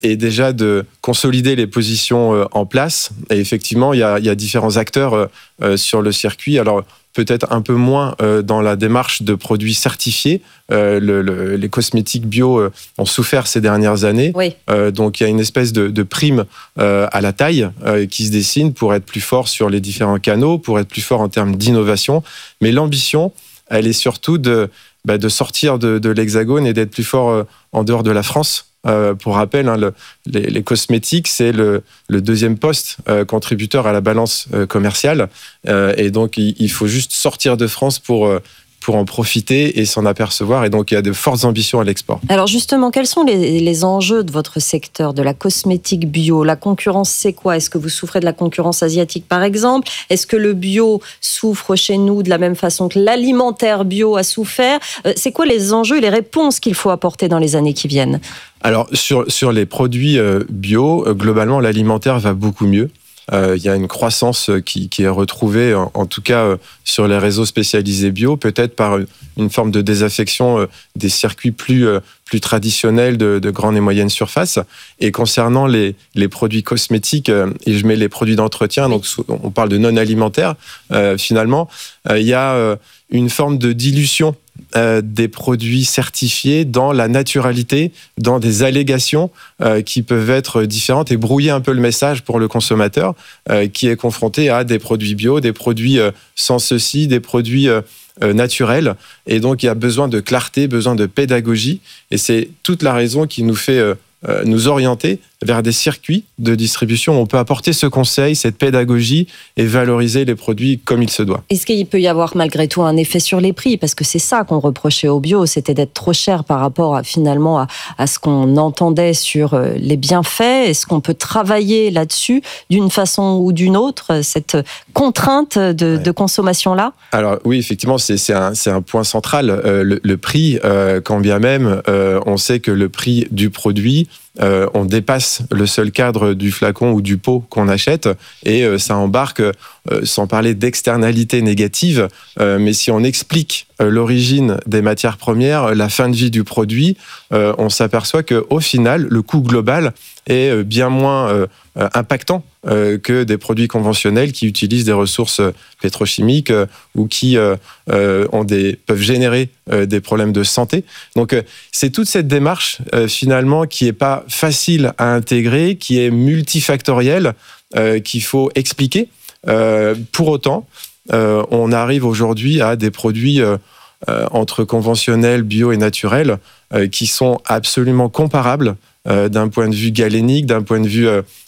est déjà de consolider les positions en place. Et effectivement, il y a différents acteurs sur le circuit. Alors, peut-être un peu moins dans la démarche de produits certifiés. Les cosmétiques bio ont souffert ces dernières années. Oui. Donc, il y a une espèce de prime à la taille qui se dessine pour être plus fort sur les différents canaux, pour être plus fort en termes d'innovation. Mais l'ambition, elle est surtout de sortir de l'Hexagone et d'être plus fort en dehors de la France. Pour rappel, les cosmétiques, c'est le deuxième poste contributeur à la balance commerciale. Et donc, il faut juste sortir de France pour en profiter et s'en apercevoir. Et donc, il y a de fortes ambitions à l'export. Alors justement, quels sont les enjeux de votre secteur, de la cosmétique bio ? La concurrence, c'est quoi ? Est-ce que vous souffrez de la concurrence asiatique, par exemple ? Est-ce que le bio souffre chez nous de la même façon que l'alimentaire bio a souffert ? C'est quoi les enjeux et les réponses qu'il faut apporter dans les années qui viennent ? Alors, sur les produits bio, globalement, l'alimentaire va beaucoup mieux. Il y a une croissance qui est retrouvée, en tout cas sur les réseaux spécialisés bio, peut-être par une forme de désaffection des circuits plus traditionnels de grande et moyenne surface. Et concernant les produits cosmétiques, et je mets les produits d'entretien, donc on parle de non alimentaires, finalement, il y a une forme de dilution des produits certifiés dans la naturalité, dans des allégations qui peuvent être différentes et brouiller un peu le message pour le consommateur qui est confronté à des produits bio, des produits sans ceci, des produits naturels. Et donc, il y a besoin de clarté, besoin de pédagogie. Et c'est toute la raison qui nous fait nous orienter vers des circuits de distribution où on peut apporter ce conseil, cette pédagogie et valoriser les produits comme il se doit. Est-ce qu'il peut y avoir malgré tout un effet sur les prix ? Parce que c'est ça qu'on reprochait au bio, c'était d'être trop cher par rapport finalement à ce qu'on entendait sur les bienfaits. Est-ce qu'on peut travailler là-dessus d'une façon ou d'une autre, cette contrainte de consommation-là ? Alors oui, effectivement, c'est un point central. Le prix, quand bien même on sait que le prix du produit, on dépasse le seul cadre du flacon ou du pot qu'on achète et ça embarque, sans parler d'externalités négatives, mais si on explique l'origine des matières premières, la fin de vie du produit, on s'aperçoit qu'au final, le coût global est bien moins impactant que des produits conventionnels qui utilisent des ressources pétrochimiques ou qui peuvent générer des problèmes de santé. Donc c'est toute cette démarche finalement qui n'est pas facile à intégrer, qui est multifactorielle, qu'il faut expliquer. Pour autant, on arrive aujourd'hui à des produits entre conventionnels, bio et naturels qui sont absolument comparables d'un point de vue galénique, d'un point de vue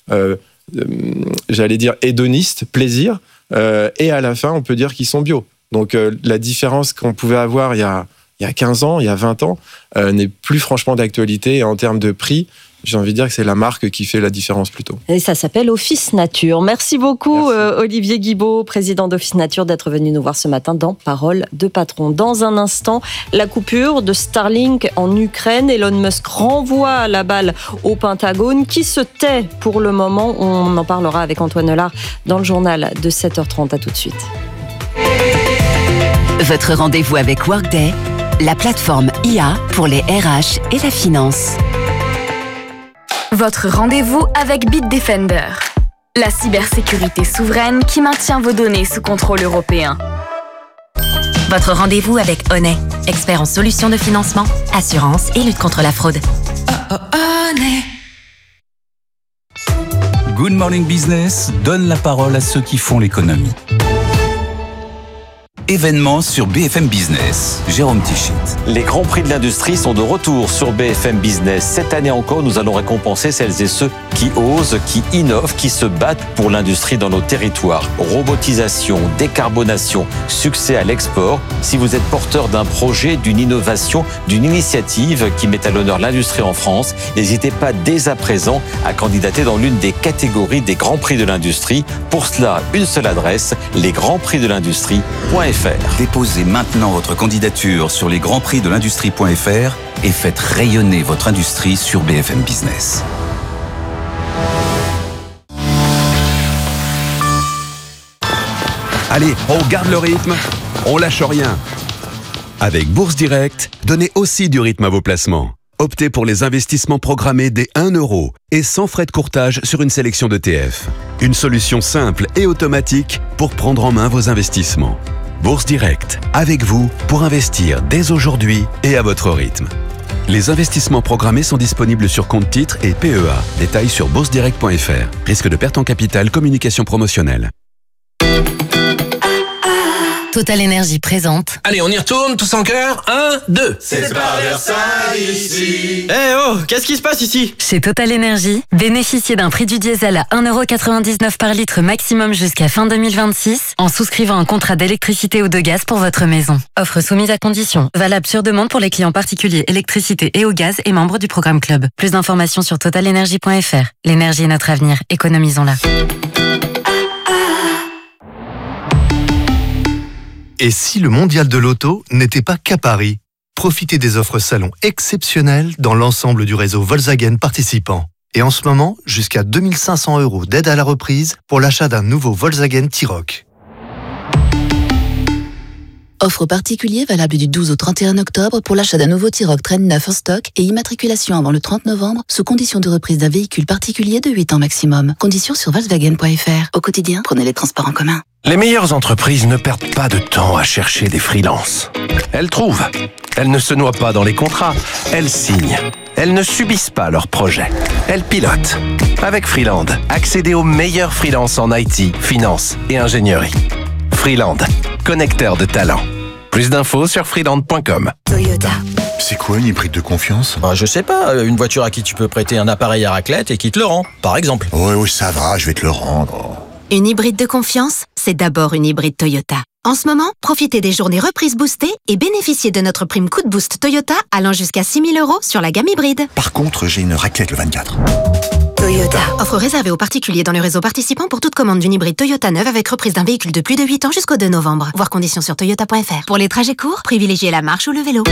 j'allais dire hédoniste, plaisir, et à la fin on peut dire qu'ils sont bio. Donc la différence qu'on pouvait avoir il y a 15 ans, il y a 20 ans, n'est plus franchement d'actualité. Et en termes de prix, j'ai envie de dire que c'est la marque qui fait la différence plutôt. Et ça s'appelle Office Nature. Merci beaucoup. Merci. Olivier Guibaud, président d'Office Nature, d'être venu nous voir ce matin dans Parole de Patron. Dans un instant, la coupure de Starlink en Ukraine. Elon Musk renvoie la balle au Pentagone qui se tait pour le moment. On en parlera avec Antoine Lard dans le journal de 7h30. À tout de suite. Votre rendez-vous avec Workday, la plateforme IA pour les RH et la finance. Votre rendez-vous avec Bitdefender, la cybersécurité souveraine qui maintient vos données sous contrôle européen. Votre rendez-vous avec Honey, expert en solutions de financement, assurance et lutte contre la fraude. Honey. Good Morning Business donne la parole à ceux qui font l'économie. Événement sur BFM Business. Jérôme Tichit. Les grands prix de l'industrie sont de retour sur BFM Business. Cette année encore, nous allons récompenser celles et ceux qui osent, qui innovent, qui se battent pour l'industrie dans nos territoires. Robotisation, décarbonation, succès à l'export. Si vous êtes porteur d'un projet, d'une innovation, d'une initiative qui met à l'honneur l'industrie en France, n'hésitez pas dès à présent à candidater dans l'une des catégories des grands prix de l'industrie. Pour cela, une seule adresse, lesgrandsprixdelindustrie.fr. Déposez maintenant votre candidature sur lesgrandsprixdelindustrie.fr et faites rayonner votre industrie sur BFM Business. Allez, on garde le rythme, on lâche rien. Avec Bourse Direct, donnez aussi du rythme à vos placements. Optez pour les investissements programmés dès 1 € et sans frais de courtage sur une sélection d'ETF. Une solution simple et automatique pour prendre en main vos investissements. Bourse Direct, avec vous pour investir dès aujourd'hui et à votre rythme. Les investissements programmés sont disponibles sur compte titre et PEA. Détails sur boursedirect.fr. Risque de perte en capital, communication promotionnelle. Total Énergie présente. Allez, on y retourne, tous en chœur. 1, 2. C'est pas Versailles ici. Qu'est-ce qui se passe ici? Chez Total Énergie, bénéficiez d'un prix du diesel à 1,99 € par litre maximum jusqu'à fin 2026 en souscrivant un contrat d'électricité ou de gaz pour votre maison. Offre soumise à condition. Valable sur demande pour les clients particuliers électricité et au gaz et membres du programme Club. Plus d'informations sur totalenergie.fr. L'énergie est notre avenir. Économisons-la. Et si le mondial de l'auto n'était pas qu'à Paris? Profitez des offres salon exceptionnelles dans l'ensemble du réseau Volkswagen participant. Et en ce moment, jusqu'à 2 500 € d'aide à la reprise pour l'achat d'un nouveau Volkswagen T-Roc. Offre particulier valable du 12 au 31 octobre pour l'achat d'un nouveau T-Roc Traîne neuf en stock et immatriculation avant le 30 novembre sous condition de reprise d'un véhicule particulier de 8 ans maximum. Conditions sur Volkswagen.fr. Au quotidien, prenez les transports en commun. Les meilleures entreprises ne perdent pas de temps à chercher des freelances. Elles trouvent. Elles ne se noient pas dans les contrats. Elles signent. Elles ne subissent pas leurs projets. Elles pilotent. Avec Freeland, accédez aux meilleurs freelances en IT, finance et ingénierie. Freeland, connecteur de talents. Plus d'infos sur freeland.com. Toyota. C'est quoi une hybride de confiance? Je sais pas, une voiture à qui tu peux prêter un appareil à raclette et qui te le rend, par exemple. Oui, ça va, je vais te le rendre. Une hybride de confiance, c'est d'abord une hybride Toyota. En ce moment, profitez des journées reprises boostées et bénéficiez de notre prime coup de boost Toyota allant jusqu'à 6 000 € sur la gamme hybride. Par contre, j'ai une raclette le 24. Toyota. Offre réservée aux particuliers dans le réseau participant pour toute commande d'une hybride Toyota neuve avec reprise d'un véhicule de plus de 8 ans jusqu'au 2 novembre. Voir conditions sur toyota.fr. Pour les trajets courts, privilégiez la marche ou le vélo.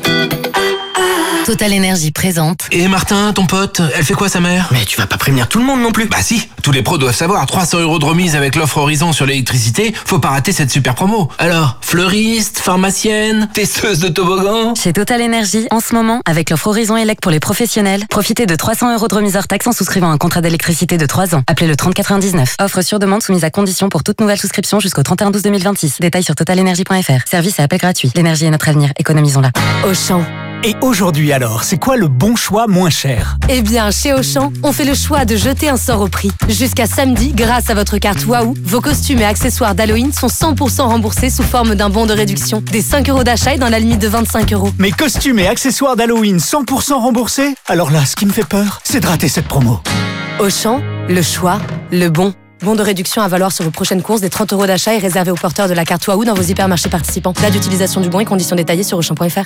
Total Énergie présente. Et Martin, ton pote, elle fait quoi sa mère? Mais tu vas pas prévenir tout le monde non plus. Bah si, tous les pros doivent savoir. 300 € de remise avec l'offre Horizon sur l'électricité, faut pas rater cette super promo. Alors, fleuriste, pharmacienne, testeuse de toboggan. Chez Total Énergie, en ce moment, avec l'offre Horizon Elec pour les professionnels, profitez de 300 € de remise hors taxe en souscrivant un contrat d'électricité de 3 ans. Appelez le 3099. Offre sur demande soumise à condition pour toute nouvelle souscription jusqu'au 31/12/2026. Détails sur totalenergie.fr. Service et appel gratuit. L'énergie est notre avenir. Économisons-la. Auchan. Et aujourd'hui alors, c'est quoi le bon choix moins cher? Eh bien, chez Auchan, on fait le choix de jeter un sort au prix. Jusqu'à samedi, grâce à votre carte Waouh, vos costumes et accessoires d'Halloween sont 100% remboursés sous forme d'un bon de réduction. Des 5 € d'achat et dans la limite de 25 €. Mes costumes et accessoires d'Halloween 100% remboursés? Alors là, ce qui me fait peur, c'est de rater cette promo. Auchan, le choix, le bon. Bon de réduction à valoir sur vos prochaines courses. Des 30 € d'achat et réservé aux porteurs de la carte Waouh dans vos hypermarchés participants. Date d'utilisation du bon et conditions détaillées sur Auchan.fr.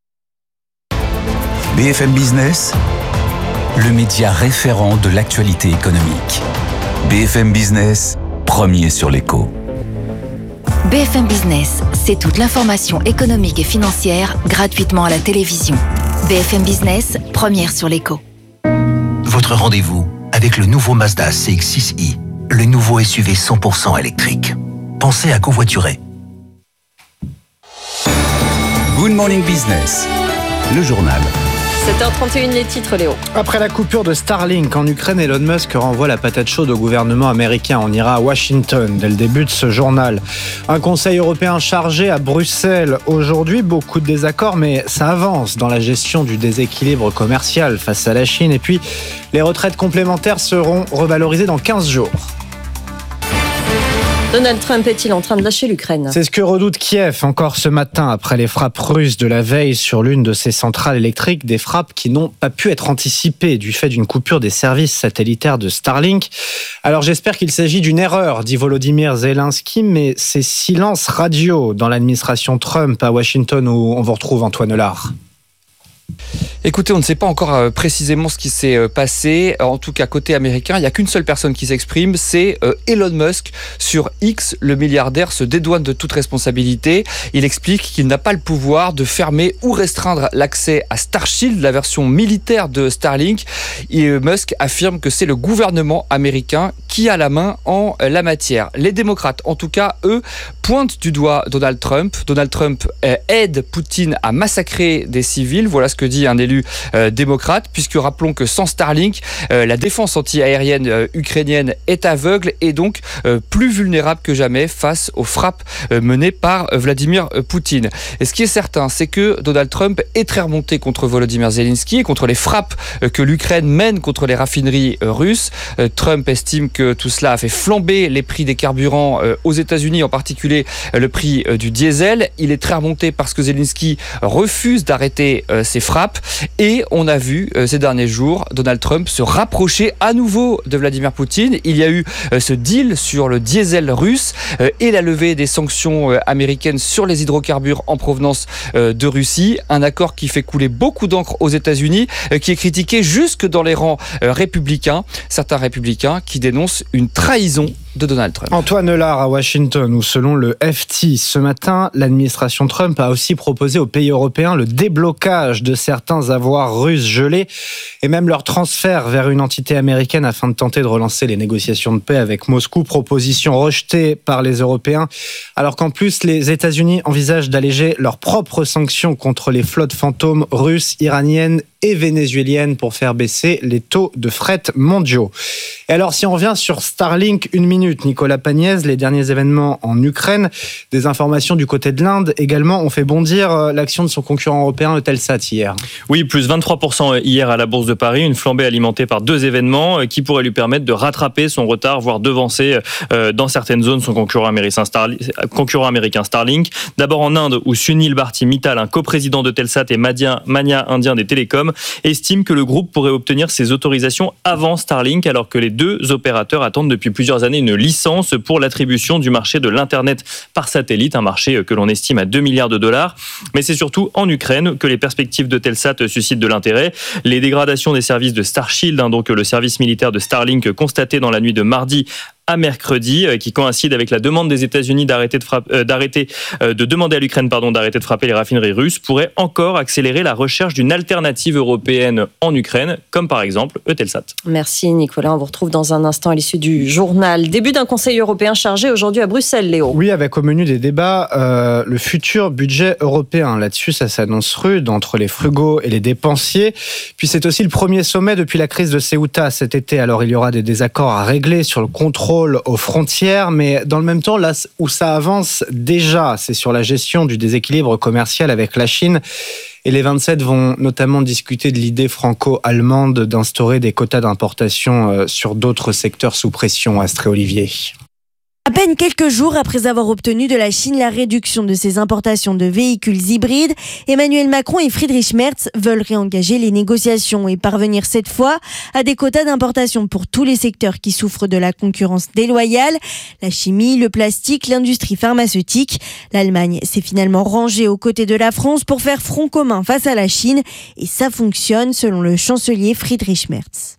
BFM Business, le média référent de l'actualité économique. BFM Business, premier sur l'écho. BFM Business, c'est toute l'information économique et financière gratuitement à la télévision. BFM Business, première sur l'écho. Votre rendez-vous avec le nouveau Mazda CX-6i, le nouveau SUV 100% électrique. Pensez à covoiturer. Good Morning Business, le journal. 7h31, les titres, Léo. Après la coupure de Starlink en Ukraine, Elon Musk renvoie la patate chaude au gouvernement américain. On ira à Washington dès le début de ce journal. Un conseil européen chargé à Bruxelles. Aujourd'hui, beaucoup de désaccords, mais ça avance dans la gestion du déséquilibre commercial face à la Chine. Et puis, les retraites complémentaires seront revalorisées dans 15 jours. Donald Trump est-il en train de lâcher l'Ukraine? C'est ce que redoute Kiev encore ce matin après les frappes russes de la veille sur l'une de ses centrales électriques, des frappes qui n'ont pas pu être anticipées du fait d'une coupure des services satellitaires de Starlink. Alors j'espère qu'il s'agit d'une erreur, dit Volodymyr Zelensky, mais c'est silence radio dans l'administration Trump à Washington où on vous retrouve Antoine Lard. Écoutez, on ne sait pas encore précisément ce qui s'est passé. En tout cas, côté américain, il n'y a qu'une seule personne qui s'exprime, c'est Elon Musk. Sur X, le milliardaire se dédouane de toute responsabilité. Il explique qu'il n'a pas le pouvoir de fermer ou restreindre l'accès à Starshield, la version militaire de Starlink. Et Musk affirme que c'est le gouvernement américain qui a la main en la matière. Les démocrates, en tout cas, eux, pointent du doigt Donald Trump. Donald Trump aide Poutine à massacrer des civils. Voilà ce que dit mercredi un élu démocrate, puisque rappelons que sans Starlink, la défense anti-aérienne ukrainienne est aveugle et donc plus vulnérable que jamais face aux frappes menées par Vladimir Poutine. Et ce qui est certain, c'est que Donald Trump est très remonté contre Volodymyr Zelensky et contre les frappes que l'Ukraine mène contre les raffineries russes. Trump estime que tout cela a fait flamber les prix des carburants aux États-Unis, en particulier le prix du diesel. Il est très remonté parce que Zelensky refuse d'arrêter ces frappes et on a vu ces derniers jours Donald Trump se rapprocher à nouveau de Vladimir Poutine. Il y a eu ce deal sur le diesel russe et la levée des sanctions américaines sur les hydrocarbures en provenance de Russie. Un accord qui fait couler beaucoup d'encre aux États-Unis, qui est critiqué jusque dans les rangs républicains. Certains républicains qui dénoncent une trahison de Donald Trump. Antoine Lard à Washington, où selon le FT, ce matin, l'administration Trump a aussi proposé aux pays européens le déblocage de certains avoirs russes gelés et même leur transfert vers une entité américaine afin de tenter de relancer les négociations de paix avec Moscou. Proposition rejetée par les Européens, alors qu'en plus les États-Unis envisagent d'alléger leurs propres sanctions contre les flottes fantômes russes, iraniennes et vénézuélienne pour faire baisser les taux de fret mondiaux. Et alors, si on revient sur Starlink, une minute, Nicolas Pagnès, les derniers événements en Ukraine, des informations du côté de l'Inde également ont fait bondir l'action de son concurrent européen Eutelsat hier. Oui, plus 23% hier à la Bourse de Paris, une flambée alimentée par deux événements qui pourraient lui permettre de rattraper son retard, voire devancer dans certaines zones son concurrent américain Starlink. D'abord en Inde, où Sunil Bharti Mittal, un coprésident d'Eutelsat et Mania indien des télécoms, estime que le groupe pourrait obtenir ses autorisations avant Starlink, alors que les deux opérateurs attendent depuis plusieurs années une licence pour l'attribution du marché de l'Internet par satellite, un marché que l'on estime à 2 milliards de dollars. Mais c'est surtout en Ukraine que les perspectives de Telsat suscitent de l'intérêt. Les dégradations des services de Starshield, donc le service militaire de Starlink constaté dans la nuit de mardi à mercredi, qui coïncide avec la demande des États-Unis de demander à l'Ukraine d'arrêter de frapper les raffineries russes, pourrait encore accélérer la recherche d'une alternative européenne en Ukraine, comme par exemple Eutelsat. Merci Nicolas, on vous retrouve dans un instant à l'issue du journal. Début d'un Conseil européen chargé aujourd'hui à Bruxelles, Léo. Oui, avec au menu des débats le futur budget européen. Là-dessus, ça s'annonce rude entre les frugaux et les dépensiers. Puis c'est aussi le premier sommet depuis la crise de Ceuta cet été. Alors il y aura des désaccords à régler sur le contrôle aux frontières, mais dans le même temps, là où ça avance déjà, c'est sur la gestion du déséquilibre commercial avec la Chine. Et les 27 vont notamment discuter de l'idée franco-allemande d'instaurer des quotas d'importation sur d'autres secteurs sous pression. Astrée Olivier. À peine quelques jours après avoir obtenu de la Chine la réduction de ses importations de véhicules hybrides, Emmanuel Macron et Friedrich Merz veulent réengager les négociations et parvenir cette fois à des quotas d'importation pour tous les secteurs qui souffrent de la concurrence déloyale, la chimie, le plastique, l'industrie pharmaceutique. L'Allemagne s'est finalement rangée aux côtés de la France pour faire front commun face à la Chine et ça fonctionne selon le chancelier Friedrich Merz.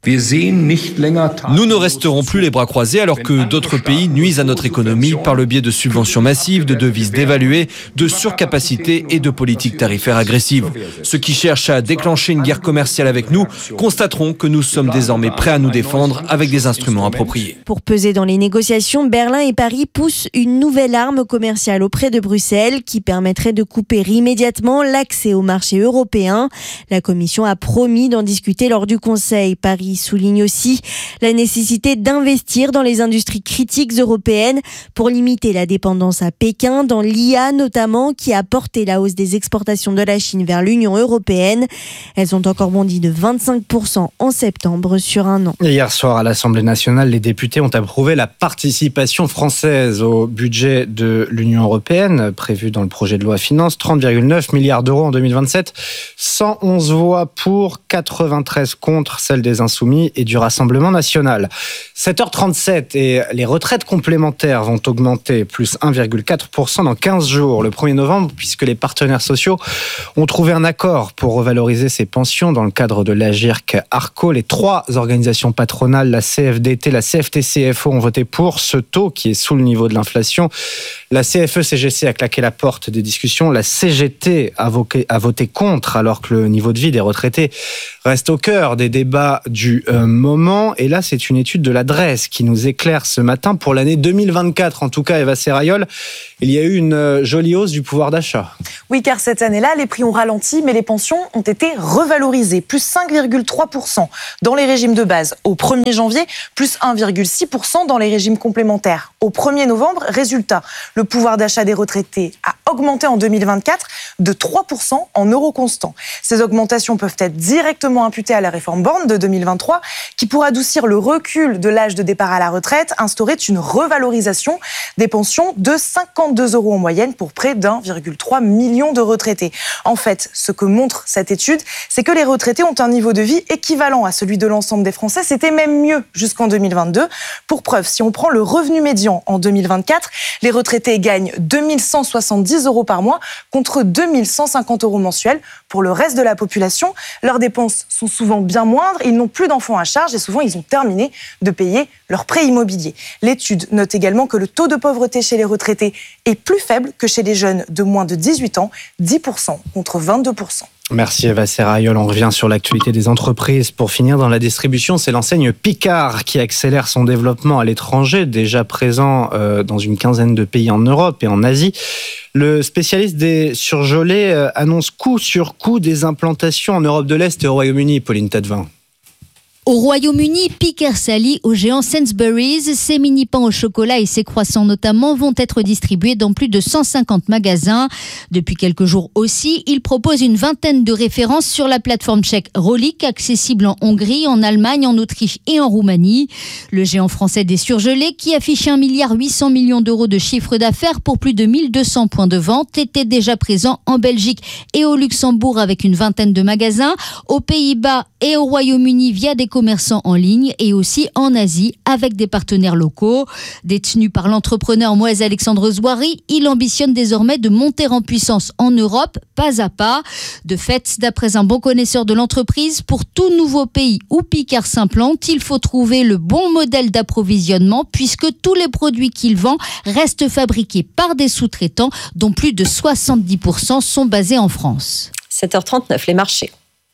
Nous ne resterons plus les bras croisés alors que d'autres pays nuisent à notre économie par le biais de subventions massives, de devises dévaluées, de surcapacités et de politiques tarifaires agressives. Ceux qui cherchent à déclencher une guerre commerciale avec nous constateront que nous sommes désormais prêts à nous défendre avec des instruments appropriés. Pour peser dans les négociations, Berlin et Paris poussent une nouvelle arme commerciale auprès de Bruxelles qui permettrait de couper immédiatement l'accès au marché européen. La Commission a promis d'en discuter lors du Conseil. Paris souligne aussi la nécessité d'investir dans les industries critiques européennes pour limiter la dépendance à Pékin, dans l'IA notamment, qui a porté la hausse des exportations de la Chine vers l'Union européenne. Elles ont encore bondi de 25% en septembre sur un an. Et hier soir, à l'Assemblée nationale, les députés ont approuvé la participation française au budget de l'Union européenne, prévue dans le projet de loi Finances, 30,9 milliards d'euros en 2027, 111 voix pour, 93 contre, celles des Insoumis et du Rassemblement national. 7h37 et les retraites complémentaires vont augmenter plus 1,4% dans 15 jours, le 1er novembre, puisque les partenaires sociaux ont trouvé un accord pour revaloriser ces pensions dans le cadre de l'Agirc-Arrco. Les trois organisations patronales, la CFDT, la CFTC-FO, ont voté pour ce taux qui est sous le niveau de l'inflation. La CFE-CGC a claqué la porte des discussions. La CGT a voté contre, alors que le niveau de vie des retraités reste au cœur des débats du moment. Et là, c'est une étude de l'adresse qui nous éclaire ce matin pour l'année 2020. 2024, en tout cas, Eva Serrayol, il y a eu une jolie hausse du pouvoir d'achat. Oui, car cette année-là, les prix ont ralenti, mais les pensions ont été revalorisées. Plus 5,3% dans les régimes de base au 1er janvier, plus 1,6% dans les régimes complémentaires au 1er novembre. Résultat, le pouvoir d'achat des retraités a augmenté en 2024 de 3% en euros constants. Ces augmentations peuvent être directement imputées à la réforme Borne de 2023, qui, pour adoucir le recul de l'âge de départ à la retraite, instaurait une revalorisation des pensions de 52 € en moyenne pour près d'1,3 million de retraités. En fait, ce que montre cette étude, c'est que les retraités ont un niveau de vie équivalent à celui de l'ensemble des Français. C'était même mieux jusqu'en 2022. Pour preuve, si on prend le revenu médian en 2024, les retraités gagnent 2170 € par mois contre 2150 € mensuels. Pour le reste de la population, leurs dépenses sont souvent bien moindres, ils n'ont plus d'enfants à charge et souvent ils ont terminé de payer leurs prêts immobiliers. L'étude note également que le taux de pauvreté chez les retraités est plus faible que chez les jeunes de moins de 18 ans, 10% contre 22%. Merci Eva Serrayol. On revient sur l'actualité des entreprises. Pour finir dans la distribution, c'est l'enseigne Picard qui accélère son développement à l'étranger, déjà présent dans une quinzaine de pays en Europe et en Asie. Le spécialiste des surgelés annonce coup sur coup des implantations en Europe de l'Est et au Royaume-Uni, Pauline Tadevin. Au Royaume-Uni, Picard s'allie au géant Sainsbury's. Ses mini-pains au chocolat et ses croissants notamment vont être distribués dans plus de 150 magasins. Depuis quelques jours aussi, il propose une vingtaine de références sur la plateforme tchèque Rolik, accessible en Hongrie, en Allemagne, en Autriche et en Roumanie. Le géant français des surgelés, qui affiche 1,8 milliard d'euros de chiffre d'affaires pour plus de 1200 points de vente, était déjà présent en Belgique et au Luxembourg avec une vingtaine de magasins, aux Pays-Bas et au Royaume-Uni via des commerçants en ligne et aussi en Asie avec des partenaires locaux. Détenu par l'entrepreneur Moez Alexandre Zouari, il ambitionne désormais de monter en puissance en Europe, pas à pas. De fait, d'après un bon connaisseur de l'entreprise, pour tout nouveau pays où Picard s'implante, il faut trouver le bon modèle d'approvisionnement puisque tous les produits qu'il vend restent fabriqués par des sous-traitants dont plus de 70% sont basés en France. 7h39, les marchés.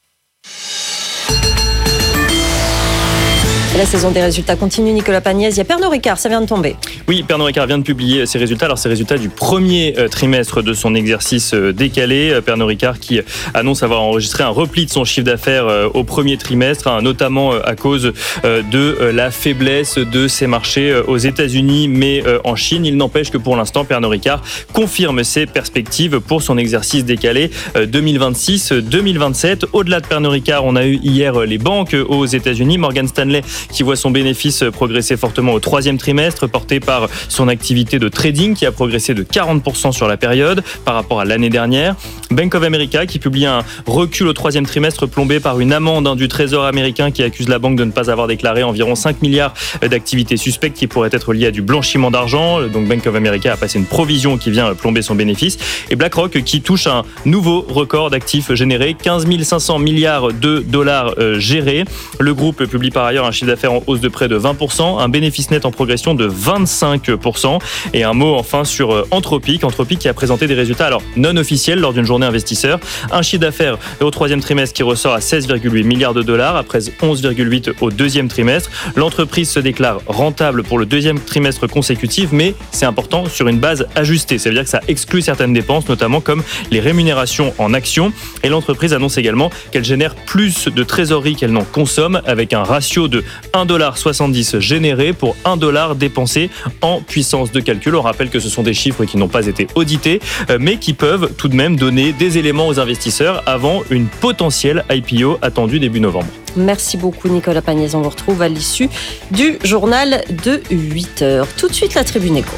La saison des résultats continue. Nicolas Pagnès, il y a Pernod Ricard, ça vient de tomber. Oui, Pernod Ricard vient de publier ses résultats. Alors, ses résultats du premier trimestre de son exercice décalé. Pernod Ricard qui annonce avoir enregistré un repli de son chiffre d'affaires au premier trimestre, notamment à cause de la faiblesse de ses marchés aux États-Unis, mais en Chine. Il n'empêche que pour l'instant, Pernod Ricard confirme ses perspectives pour son exercice décalé 2026-2027. Au-delà de Pernod Ricard, on a eu hier les banques aux États-Unis. Morgan Stanley qui voit son bénéfice progresser fortement au troisième trimestre, porté par son activité de trading qui a progressé de 40% sur la période par rapport à l'année dernière. Bank of America qui publie un recul au troisième trimestre plombé par une amende du Trésor américain qui accuse la banque de ne pas avoir déclaré environ 5 milliards d'activités suspectes qui pourraient être liées à du blanchiment d'argent. Donc Bank of America a passé une provision qui vient plomber son bénéfice. Et BlackRock qui touche un nouveau record d'actifs générés, 15 500 milliards de dollars gérés. Le groupe publie par ailleurs un chiffre d'affaires en hausse de près de 20%, un bénéfice net en progression de 25%. Et un mot enfin sur Anthropic qui a présenté des résultats alors non officiels lors d'une journée investisseur. Un chiffre d'affaires au troisième trimestre qui ressort à 16,8 milliards de dollars après 11,8 au deuxième trimestre. L'entreprise se déclare rentable pour le deuxième trimestre consécutif, mais c'est important sur une base ajustée. Ça veut dire que ça exclut certaines dépenses, notamment comme les rémunérations en actions. Et l'entreprise annonce également qu'elle génère plus de trésorerie qu'elle n'en consomme, avec un ratio de 1,70$ généré pour 1$ dépensé en puissance de calcul. On rappelle que ce sont des chiffres qui n'ont pas été audités, mais qui peuvent tout de même donner des éléments aux investisseurs avant une potentielle IPO attendue début novembre. Merci beaucoup Nicolas Pagnès. On vous retrouve à l'issue du journal de 8h. Tout de suite, la Tribune Éco.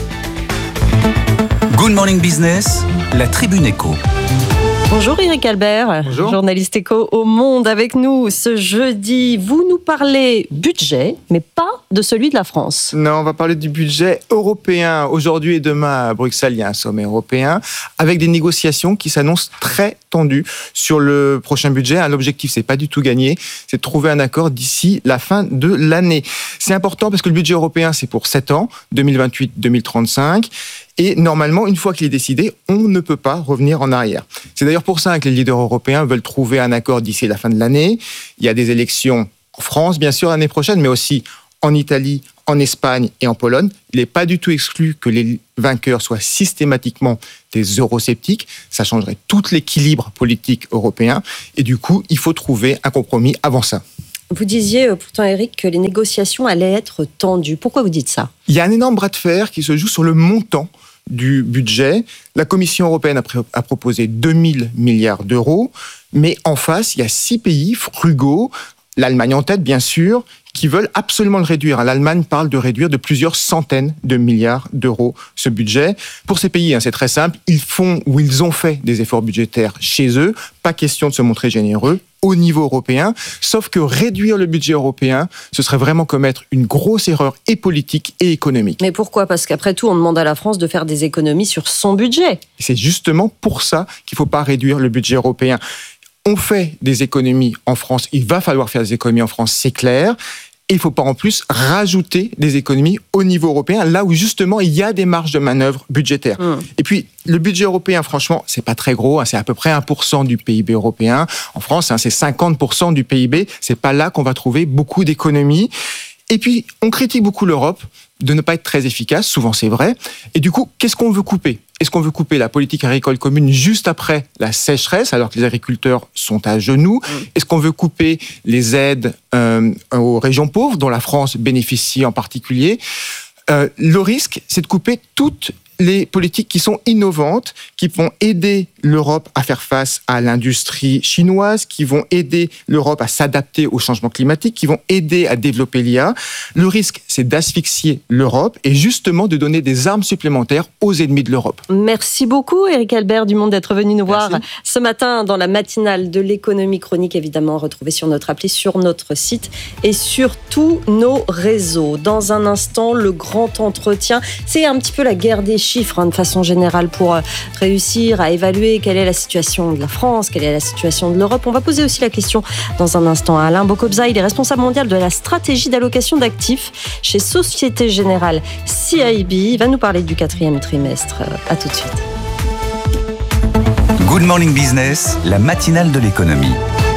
Good Morning Business, la Tribune Éco. Bonjour Eric Albert, Bonjour. Journaliste éco au Monde avec nous ce jeudi. Vous nous parlez budget, mais pas de celui de la France. Non, on va parler du budget européen. Aujourd'hui et demain à Bruxelles, il y a un sommet européen avec des négociations qui s'annoncent très tendues sur le prochain budget. L'objectif, c'est pas du tout gagné, c'est de trouver un accord d'ici la fin de l'année. C'est important parce que le budget européen, c'est pour 7 ans, 2028-2035. Et normalement, une fois qu'il est décidé, on ne peut pas revenir en arrière. C'est d'ailleurs pour ça que les leaders européens veulent trouver un accord d'ici la fin de l'année. Il y a des élections en France, bien sûr, l'année prochaine, mais aussi en Italie, en Espagne et en Pologne. Il n'est pas du tout exclu que les vainqueurs soient systématiquement des eurosceptiques. Ça changerait tout l'équilibre politique européen. Et du coup, il faut trouver un compromis avant ça. Vous disiez pourtant, Éric, que les négociations allaient être tendues. Pourquoi vous dites ça ? Il y a un énorme bras de fer qui se joue sur le montant du budget. La Commission européenne a proposé 2000 milliards d'euros, mais en face, il y a 6 pays frugaux, l'Allemagne en tête bien sûr, qui veulent absolument le réduire. L'Allemagne parle de réduire de plusieurs centaines de milliards d'euros ce budget. Pour ces pays, c'est très simple, ils font ou ils ont fait des efforts budgétaires chez eux, pas question de se montrer généreux au niveau européen, sauf que réduire le budget européen, ce serait vraiment commettre une grosse erreur et politique et économique. Mais pourquoi ? Parce qu'après tout, on demande à la France de faire des économies sur son budget. C'est justement pour ça qu'il ne faut pas réduire le budget européen. On fait des économies en France, il va falloir faire des économies en France, c'est clair. Et il ne faut pas en plus rajouter des économies au niveau européen, là où justement il y a des marges de manœuvre budgétaires. Et puis, le budget européen, franchement, c'est pas très gros, c'est à peu près 1% du PIB européen. En France, c'est 50% du PIB. C'est pas là qu'on va trouver beaucoup d'économies. Et puis, on critique beaucoup l'Europe de ne pas être très efficace, souvent c'est vrai. Et du coup, qu'est-ce qu'on veut couper ? Est-ce qu'on veut couper la politique agricole commune juste après la sécheresse, alors que les agriculteurs sont à genoux ? Est-ce qu'on veut couper les aides aux régions pauvres, dont la France bénéficie en particulier ? Le risque, c'est de couper toutes les politiques qui sont innovantes, qui vont aider l'Europe à faire face à l'industrie chinoise, qui vont aider l'Europe à s'adapter au changement climatique, qui vont aider à développer l'IA. Le risque, c'est d'asphyxier l'Europe et justement de donner des armes supplémentaires aux ennemis de l'Europe. Merci beaucoup, Éric Albert Dumont, d'être venu nous voir ce matin dans la matinale de l'économie chronique, évidemment retrouvée sur notre appli, sur notre site et sur tous nos réseaux. Dans un instant, le grand entretien. C'est un petit peu la guerre des chiffres, de façon générale, pour réussir à évaluer quelle est la situation de la France, quelle est la situation de l'Europe. On va poser aussi la question dans un instant à Alain Bokobza. Il est responsable mondial de la stratégie d'allocation d'actifs chez Société Générale CIB. Il va nous parler du 4e trimestre. À tout de suite. Good Morning Business, la matinale de l'économie.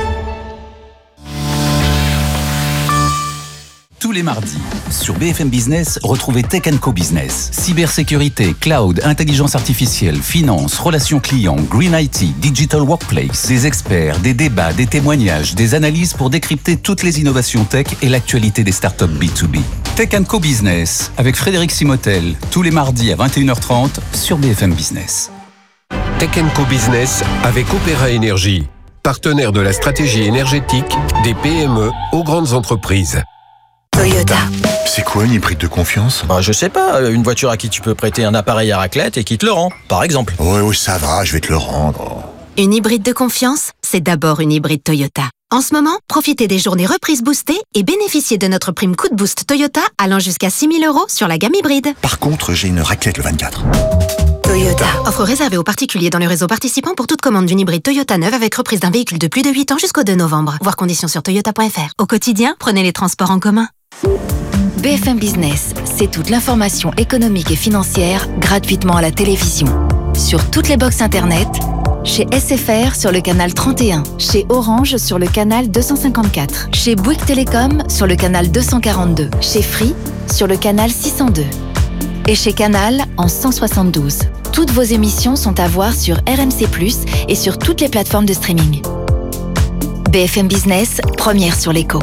Tous les mardis, sur BFM Business, retrouvez Tech & Co Business. Cybersécurité, cloud, intelligence artificielle, finance, relations clients, green IT, digital workplace. Des experts, des débats, des témoignages, des analyses pour décrypter toutes les innovations tech et l'actualité des startups B2B. Tech & Co Business, avec Frédéric Simotel, tous les mardis à 21h30 sur BFM Business. Tech & Co Business avec Opéra Énergie, partenaire de la stratégie énergétique des PME aux grandes entreprises. Toyota. C'est quoi une hybride de confiance ? Je sais pas, une voiture à qui tu peux prêter un appareil à raclette et qui te le rend, par exemple. Oui, ça va, je vais te le rendre. Une hybride de confiance, c'est d'abord une hybride Toyota. En ce moment, profitez des journées reprises boostées et bénéficiez de notre prime coup de boost Toyota allant jusqu'à 6 000 € sur la gamme hybride. Par contre, j'ai une raclette le 24. Toyota. Offre réservée aux particuliers dans le réseau participant pour toute commande d'une hybride Toyota neuve avec reprise d'un véhicule de plus de 8 ans jusqu'au 2 novembre. Voir conditions sur toyota.fr. Au quotidien, prenez les transports en commun. BFM Business, c'est toute l'information économique et financière gratuitement à la télévision. Sur toutes les box internet, chez SFR sur le canal 31, chez Orange sur le canal 254, chez Bouygues Télécom sur le canal 242, chez Free sur le canal 602 et chez Canal en 172. Toutes vos émissions sont à voir sur RMC+, et sur toutes les plateformes de streaming. BFM Business, première sur l'écho.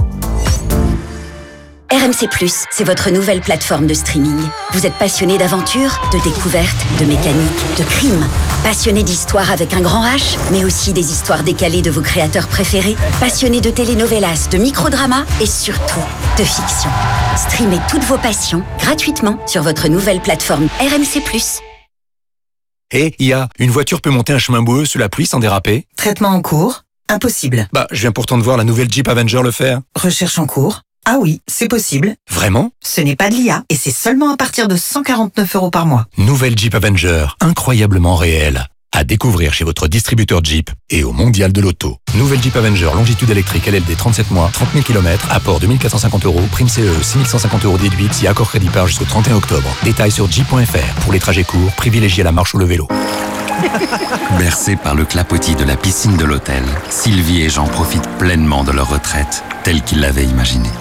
RMC+, c'est votre nouvelle plateforme de streaming. Vous êtes passionné d'aventure, de découverte, de mécanique, de crime. Passionné d'histoire avec un grand H, mais aussi des histoires décalées de vos créateurs préférés. Passionné de telenovelas, de microdramas et surtout de fiction. Streamez toutes vos passions gratuitement sur votre nouvelle plateforme RMC+. Hé, IA, une voiture peut monter un chemin boueux sous la pluie sans déraper ? Traitement en cours ? Impossible. Je viens pourtant de voir la nouvelle Jeep Avenger le faire. Recherche en cours ? Ah oui, c'est possible. Vraiment ? Ce n'est pas de l'IA et c'est seulement à partir de 149 € par mois. Nouvelle Jeep Avenger, incroyablement réelle. À découvrir chez votre distributeur Jeep et au Mondial de l'Auto. Nouvelle Jeep Avenger, longitude électrique, LLD 37 mois, 30 000 km, apport 2450 €, prime CE, 6150 € déduite si accord crédit par jusqu'au 31 octobre. Détails sur jeep.fr. Pour les trajets courts, privilégiez la marche ou le vélo. Bercés par le clapotis de la piscine de l'hôtel, Sylvie et Jean profitent pleinement de leur retraite, telle qu'ils l'avaient imaginée.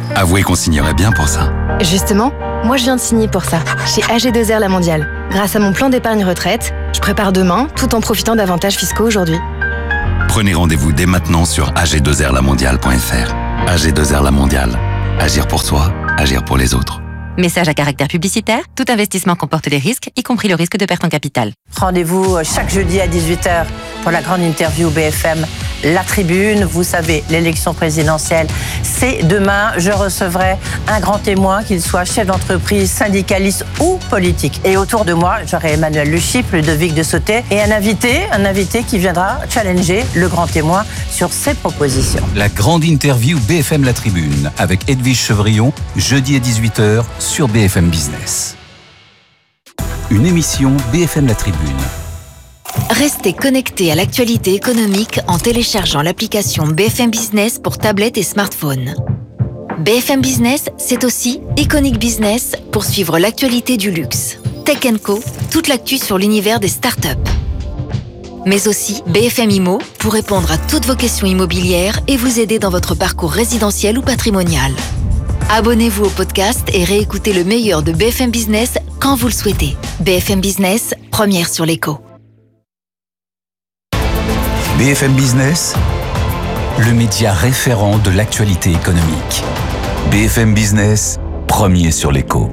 Avouez qu'on signerait bien pour ça. Justement, moi je viens de signer pour ça, chez AG2R La Mondiale. Grâce à mon plan d'épargne retraite, je prépare demain tout en profitant d'avantages fiscaux aujourd'hui. Prenez rendez-vous dès maintenant sur ag2rlamondiale.fr. AG2R La Mondiale. Agir pour soi, agir pour les autres. Message à caractère publicitaire, tout investissement comporte des risques, y compris le risque de perte en capital. Rendez-vous chaque jeudi à 18h pour la grande interview BFM La Tribune. Vous savez, l'élection présidentielle, c'est demain. Je recevrai un grand témoin, qu'il soit chef d'entreprise, syndicaliste ou politique. Et autour de moi, j'aurai Emmanuel Le Chypre, Ludovic de Sauté et un invité qui viendra challenger le grand témoin sur ses propositions. La grande interview BFM La Tribune avec Edwige Chevrillon, jeudi à 18h sur BFM Business. Une émission BFM La Tribune. Restez connectés à l'actualité économique en téléchargeant l'application BFM Business pour tablette et smartphone. BFM Business, c'est aussi Iconic Business pour suivre l'actualité du luxe. Tech & Co, toute l'actu sur l'univers des startups. Mais aussi BFM Immo pour répondre à toutes vos questions immobilières et vous aider dans votre parcours résidentiel ou patrimonial. Abonnez-vous au podcast et réécoutez le meilleur de BFM Business quand vous le souhaitez. BFM Business, première sur l'écho. BFM Business, le média référent de l'actualité économique. BFM Business, premier sur l'écho.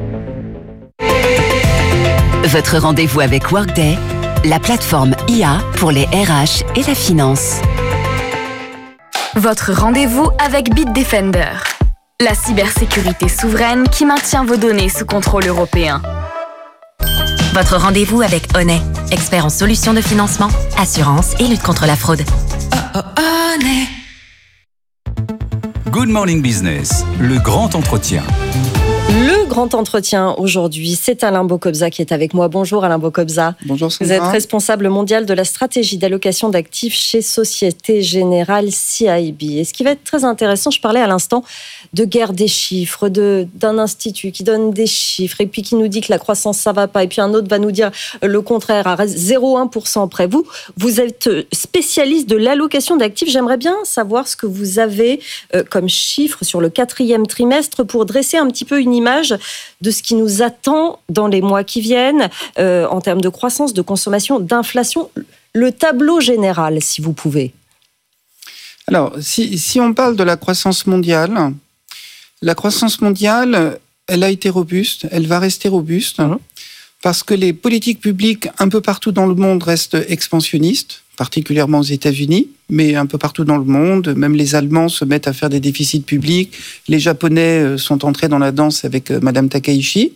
Votre rendez-vous avec Workday, la plateforme IA pour les RH et la finance. Votre rendez-vous avec Bitdefender, la cybersécurité souveraine qui maintient vos données sous contrôle européen. Votre rendez-vous avec Honnet, expert en solutions de financement, assurance et lutte contre la fraude. Honnet. Good Morning Business, le grand entretien. Le grand entretien aujourd'hui, c'est Alain Bocobza qui est avec moi. Bonjour Alain Bocobza. Bonjour Sandra. Vous êtes responsable mondial de la stratégie d'allocation d'actifs chez Société Générale CIB. Et ce qui va être très intéressant, je parlais à l'instant de guerre des chiffres, d'un institut qui donne des chiffres et puis qui nous dit que la croissance ça va pas et puis un autre va nous dire le contraire à 0,1% près. Vous êtes spécialiste de l'allocation d'actifs. J'aimerais bien savoir ce que vous avez comme chiffre sur le 4e trimestre pour dresser un petit peu une image de ce qui nous attend dans les mois qui viennent en termes de croissance, de consommation, d'inflation. Le tableau général, si vous pouvez. Alors, si on parle de la croissance mondiale, elle a été robuste, elle va rester robuste, parce que les politiques publiques un peu partout dans le monde restent expansionnistes, particulièrement aux États-Unis, mais un peu partout dans le monde. Même les Allemands se mettent à faire des déficits publics. Les Japonais sont entrés dans la danse avec Madame Takaichi.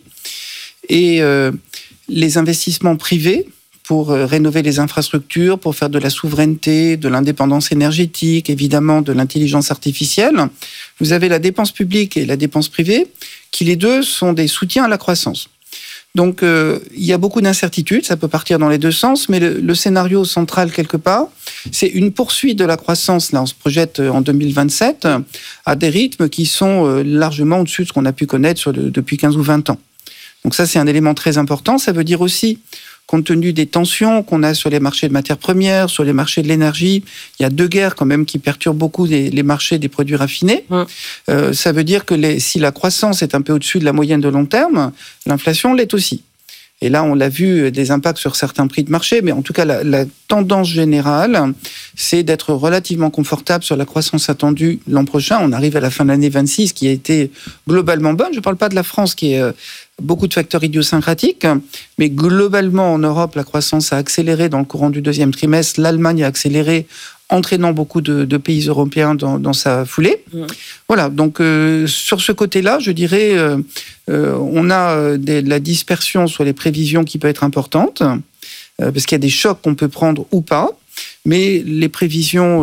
Et les investissements privés pour rénover les infrastructures, pour faire de la souveraineté, de l'indépendance énergétique, évidemment de l'intelligence artificielle. Vous avez la dépense publique et la dépense privée, qui les deux sont des soutiens à la croissance. Donc, il y a beaucoup d'incertitudes, ça peut partir dans les deux sens, mais le scénario central, quelque part, c'est une poursuite de la croissance. Là, on se projette en 2027 à des rythmes qui sont largement au-dessus de ce qu'on a pu connaître depuis 15 ou 20 ans. Donc ça, c'est un élément très important. Ça veut dire aussi, compte tenu des tensions qu'on a sur les marchés de matières premières, sur les marchés de l'énergie, il y a deux guerres quand même qui perturbent beaucoup les marchés des produits raffinés. Ça veut dire que si la croissance est un peu au-dessus de la moyenne de long terme, l'inflation l'est aussi. Et là, on l'a vu, des impacts sur certains prix de marché, mais en tout cas, la tendance générale, c'est d'être relativement confortable sur la croissance attendue l'an prochain. On arrive à la fin de l'année 26, qui a été globalement bonne. Je ne parle pas de la France, qui est beaucoup de facteurs idiosyncratiques, mais globalement, en Europe, la croissance a accéléré dans le courant du deuxième trimestre. L'Allemagne a accéléré, entraînant beaucoup de pays européens dans sa foulée. Voilà, donc sur ce côté-là, je dirais, on a de la dispersion sur les prévisions qui peut être importante, parce qu'il y a des chocs qu'on peut prendre ou pas, mais les prévisions,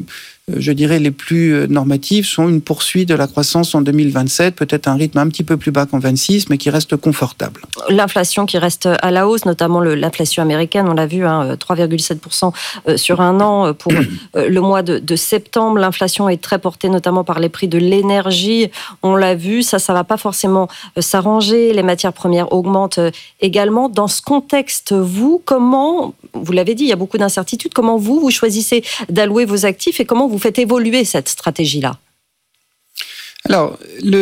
je dirais, les plus normatives sont une poursuite de la croissance en 2027, peut-être un rythme un petit peu plus bas qu'en 26, mais qui reste confortable. L'inflation qui reste à la hausse, notamment l'inflation américaine, on l'a vu, 3,7% sur un an pour le mois de septembre. L'inflation est très portée notamment par les prix de l'énergie. On l'a vu, ça va pas forcément s'arranger. Les matières premières augmentent également. Dans ce contexte, vous l'avez dit, il y a beaucoup d'incertitudes. Comment vous choisissez d'allouer vos actifs et comment vous faites évoluer cette stratégie-là? Alors,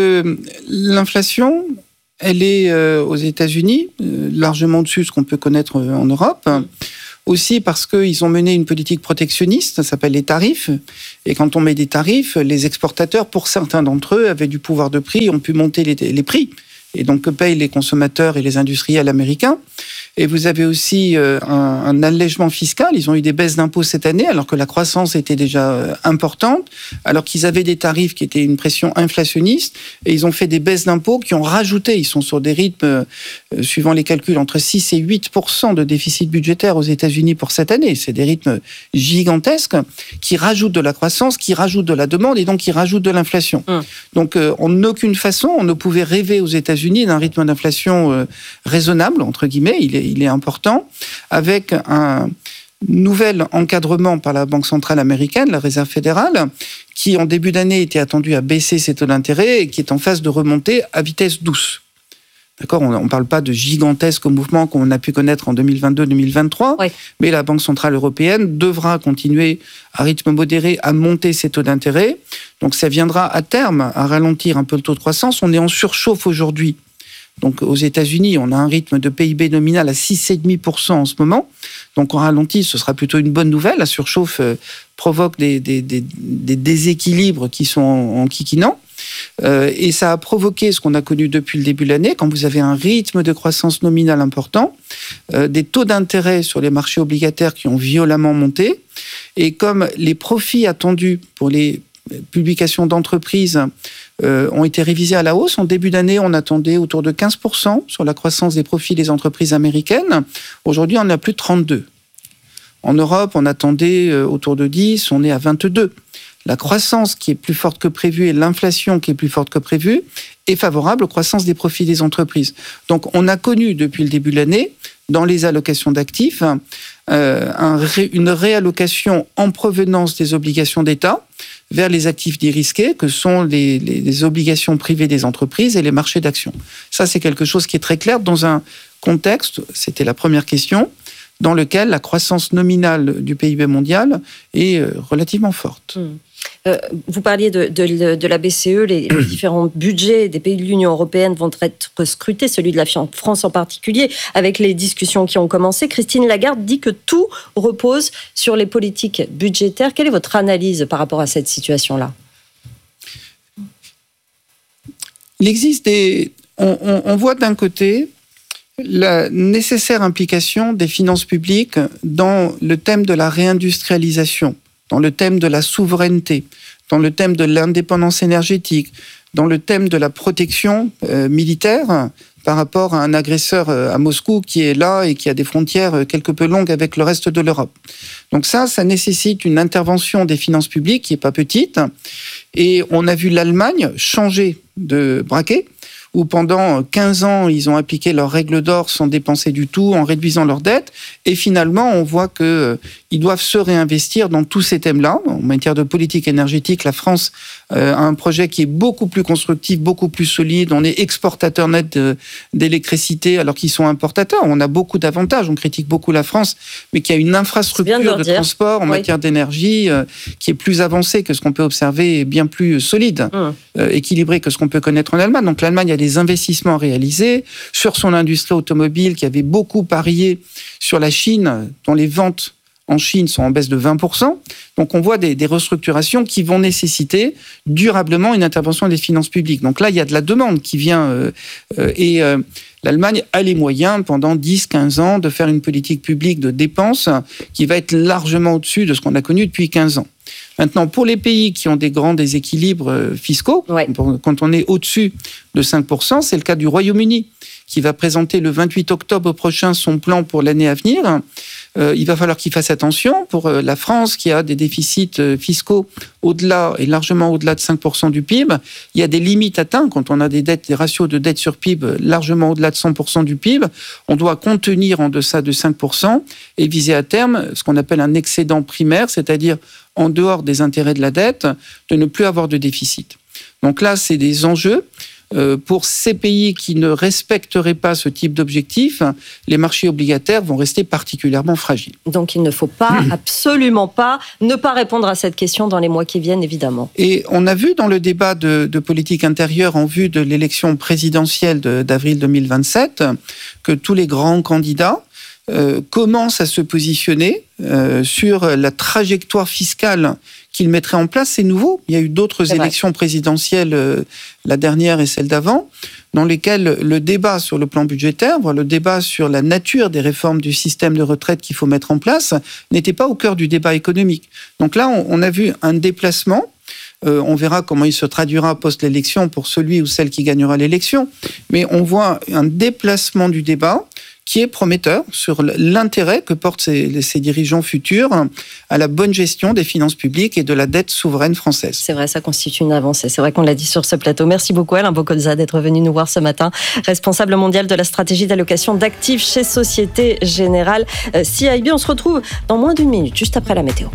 l'inflation, elle est aux États-Unis, largement au-dessus de ce qu'on peut connaître en Europe. Aussi parce qu'ils ont mené une politique protectionniste, ça s'appelle les tarifs. Et quand on met des tarifs, les exportateurs, pour certains d'entre eux, avaient du pouvoir de prix, ont pu monter les prix. Et donc, que payent les consommateurs et les industriels américains. Et vous avez aussi un allègement fiscal. Ils ont eu des baisses d'impôts cette année, alors que la croissance était déjà importante, alors qu'ils avaient des tarifs qui étaient une pression inflationniste, et ils ont fait des baisses d'impôts qui ont rajouté. Ils sont sur des rythmes, suivant les calculs, entre 6 et 8% de déficit budgétaire aux États-Unis pour cette année. C'est des rythmes gigantesques qui rajoutent de la croissance, qui rajoutent de la demande, et donc qui rajoutent de l'inflation. Donc, en aucun façon, on ne pouvait rêver aux États-Unis d'un rythme d'inflation raisonnable, entre guillemets. Il est important, avec un nouvel encadrement par la Banque centrale américaine, la Réserve fédérale, qui en début d'année était attendu à baisser ses taux d'intérêt et qui est en phase de remonter à vitesse douce. D'accord, on ne parle pas de gigantesques mouvements qu'on a pu connaître en 2022-2023, mais la Banque centrale européenne devra continuer à rythme modéré à monter ses taux d'intérêt. Donc ça viendra à terme à ralentir un peu le taux de croissance. On est en surchauffe aujourd'hui. Donc aux États-Unis, on a un rythme de PIB nominal à 6,5% en ce moment. Donc en ralenti, ce sera plutôt une bonne nouvelle. La surchauffe provoque des déséquilibres qui sont en kikinant. Et ça a provoqué ce qu'on a connu depuis le début de l'année, quand vous avez un rythme de croissance nominale important, des taux d'intérêt sur les marchés obligataires qui ont violemment monté. Et comme les profits attendus pour les publications d'entreprises ont été révisés à la hausse. En début d'année, on attendait autour de 15% sur la croissance des profits des entreprises américaines. Aujourd'hui, on est à plus de 32%. En Europe, on attendait autour de 10%, on est à 22%. La croissance qui est plus forte que prévue et l'inflation qui est plus forte que prévue est favorable aux croissances des profits des entreprises. Donc, on a connu depuis le début de l'année, dans les allocations d'actifs, une réallocation en provenance des obligations d'État vers les actifs dits risqués, que sont les obligations privées des entreprises et les marchés d'actions. Ça, c'est quelque chose qui est très clair dans un contexte, c'était la première question, dans lequel la croissance nominale du PIB mondial est relativement forte. Vous parliez de la BCE, les différents budgets des pays de l'Union européenne vont être scrutés, celui de la France en particulier, avec les discussions qui ont commencé. Christine Lagarde dit que tout repose sur les politiques budgétaires. Quelle est votre analyse par rapport à cette situation-là ? Il existe on voit d'un côté la nécessaire implication des finances publiques dans le thème de la réindustrialisation, dans le thème de la souveraineté, dans le thème de l'indépendance énergétique, dans le thème de la protection militaire par rapport à un agresseur à Moscou qui est là et qui a des frontières quelque peu longues avec le reste de l'Europe. Donc ça nécessite une intervention des finances publiques qui n'est pas petite. Et on a vu l'Allemagne changer de braquet, où pendant 15 ans, ils ont appliqué leurs règles d'or sans dépenser du tout, en réduisant leurs dettes. Et finalement, on voit qu'ils doivent se réinvestir dans tous ces thèmes-là. En matière de politique énergétique, la France a un projet qui est beaucoup plus constructif, beaucoup plus solide. On est exportateur net d'électricité alors qu'ils sont importateurs. On a beaucoup d'avantages. On critique beaucoup la France, mais qui a une infrastructure de transport en matière d'énergie qui est plus avancée que ce qu'on peut observer et bien plus solide, équilibrée que ce qu'on peut connaître en Allemagne. Donc l'Allemagne a des investissements réalisés sur son industrie automobile qui avait beaucoup parié sur la Chine, dont les ventes en Chine sont en baisse de 20%. Donc on voit des restructurations qui vont nécessiter durablement une intervention des finances publiques. Donc là, il y a de la demande qui vient et l'Allemagne a les moyens pendant 10-15 ans de faire une politique publique de dépenses qui va être largement au-dessus de ce qu'on a connu depuis 15 ans. Maintenant, pour les pays qui ont des grands déséquilibres fiscaux, quand on est au-dessus de 5%, c'est le cas du Royaume-Uni, qui va présenter le 28 octobre prochain son plan pour l'année à venir. Il va falloir qu'il fasse attention. Pour la France, qui a des déficits fiscaux au-delà et largement au-delà de 5% du PIB, il y a des limites atteintes. Quand on a des ratios de dette sur PIB largement au-delà de 100% du PIB, on doit contenir en deçà de 5% et viser à terme ce qu'on appelle un excédent primaire, c'est-à-dire en dehors des intérêts de la dette, de ne plus avoir de déficit. Donc là, c'est des enjeux. pour ces pays qui ne respecteraient pas ce type d'objectif, les marchés obligataires vont rester particulièrement fragiles. Donc il ne faut pas, absolument pas, ne pas répondre à cette question dans les mois qui viennent, évidemment. Et on a vu dans le débat de politique intérieure en vue de l'élection présidentielle d'avril 2027 que tous les grands candidats commencent à se positionner sur la trajectoire fiscale qu'ils mettraient en place. C'est nouveau. Il y a eu d'autres élections présidentielles, la dernière et celle d'avant, dans lesquelles le débat sur le plan budgétaire, voire le débat sur la nature des réformes du système de retraite qu'il faut mettre en place, n'était pas au cœur du débat économique. Donc là, on a vu un déplacement. On verra comment il se traduira post-l'élection pour celui ou celle qui gagnera l'élection. Mais on voit un déplacement du débat qui est prometteur sur l'intérêt que portent ces dirigeants futurs à la bonne gestion des finances publiques et de la dette souveraine française. C'est vrai, ça constitue une avancée. C'est vrai qu'on l'a dit sur ce plateau. Merci beaucoup Alain Boccolza d'être venu nous voir ce matin. Responsable mondial de la stratégie d'allocation d'actifs chez Société Générale CIB. On se retrouve dans moins d'une minute, juste après la météo.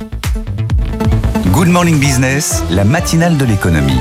Good Morning Business, la matinale de l'économie.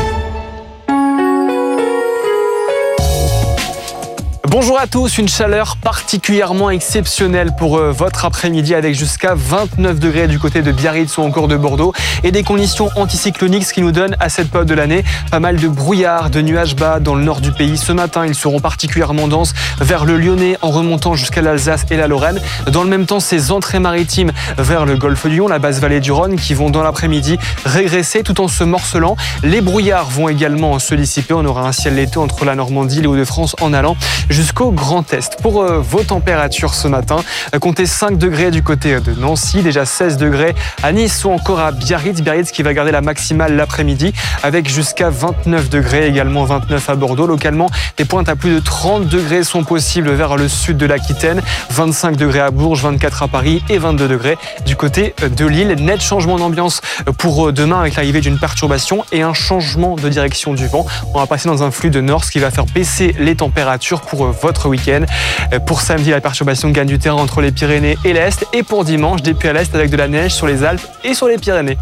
Bonjour à tous, une chaleur particulièrement exceptionnelle pour votre après-midi avec jusqu'à 29 degrés du côté de Biarritz ou encore de Bordeaux et des conditions anticycloniques, ce qui nous donne à cette période de l'année pas mal de brouillard, de nuages bas dans le nord du pays. Ce matin, ils seront particulièrement denses vers le Lyonnais en remontant jusqu'à l'Alsace et la Lorraine. Dans le même temps, ces entrées maritimes vers le golfe du Lion, la basse vallée du Rhône, qui vont dans l'après-midi régresser tout en se morcelant. Les brouillards vont également se dissiper. On aura un ciel laiteux entre la Normandie et les Hauts-de-France en allant jusqu'au Grand Est. Pour vos températures ce matin, comptez 5 degrés du côté de Nancy, déjà 16 degrés à Nice ou encore à Biarritz. Biarritz qui va garder la maximale l'après-midi avec jusqu'à 29 degrés, également 29 à Bordeaux. Localement, des pointes à plus de 30 degrés sont possibles vers le sud de l'Aquitaine, 25 degrés à Bourges, 24 à Paris et 22 degrés du côté de Lille. Net changement d'ambiance pour demain avec l'arrivée d'une perturbation et un changement de direction du vent. On va passer dans un flux de nord, ce qui va faire baisser les températures pour votre week-end. Pour samedi, la perturbation gagne du terrain entre les Pyrénées et l'Est. Et pour dimanche, des pluies à l'Est avec de la neige sur les Alpes et sur les Pyrénées.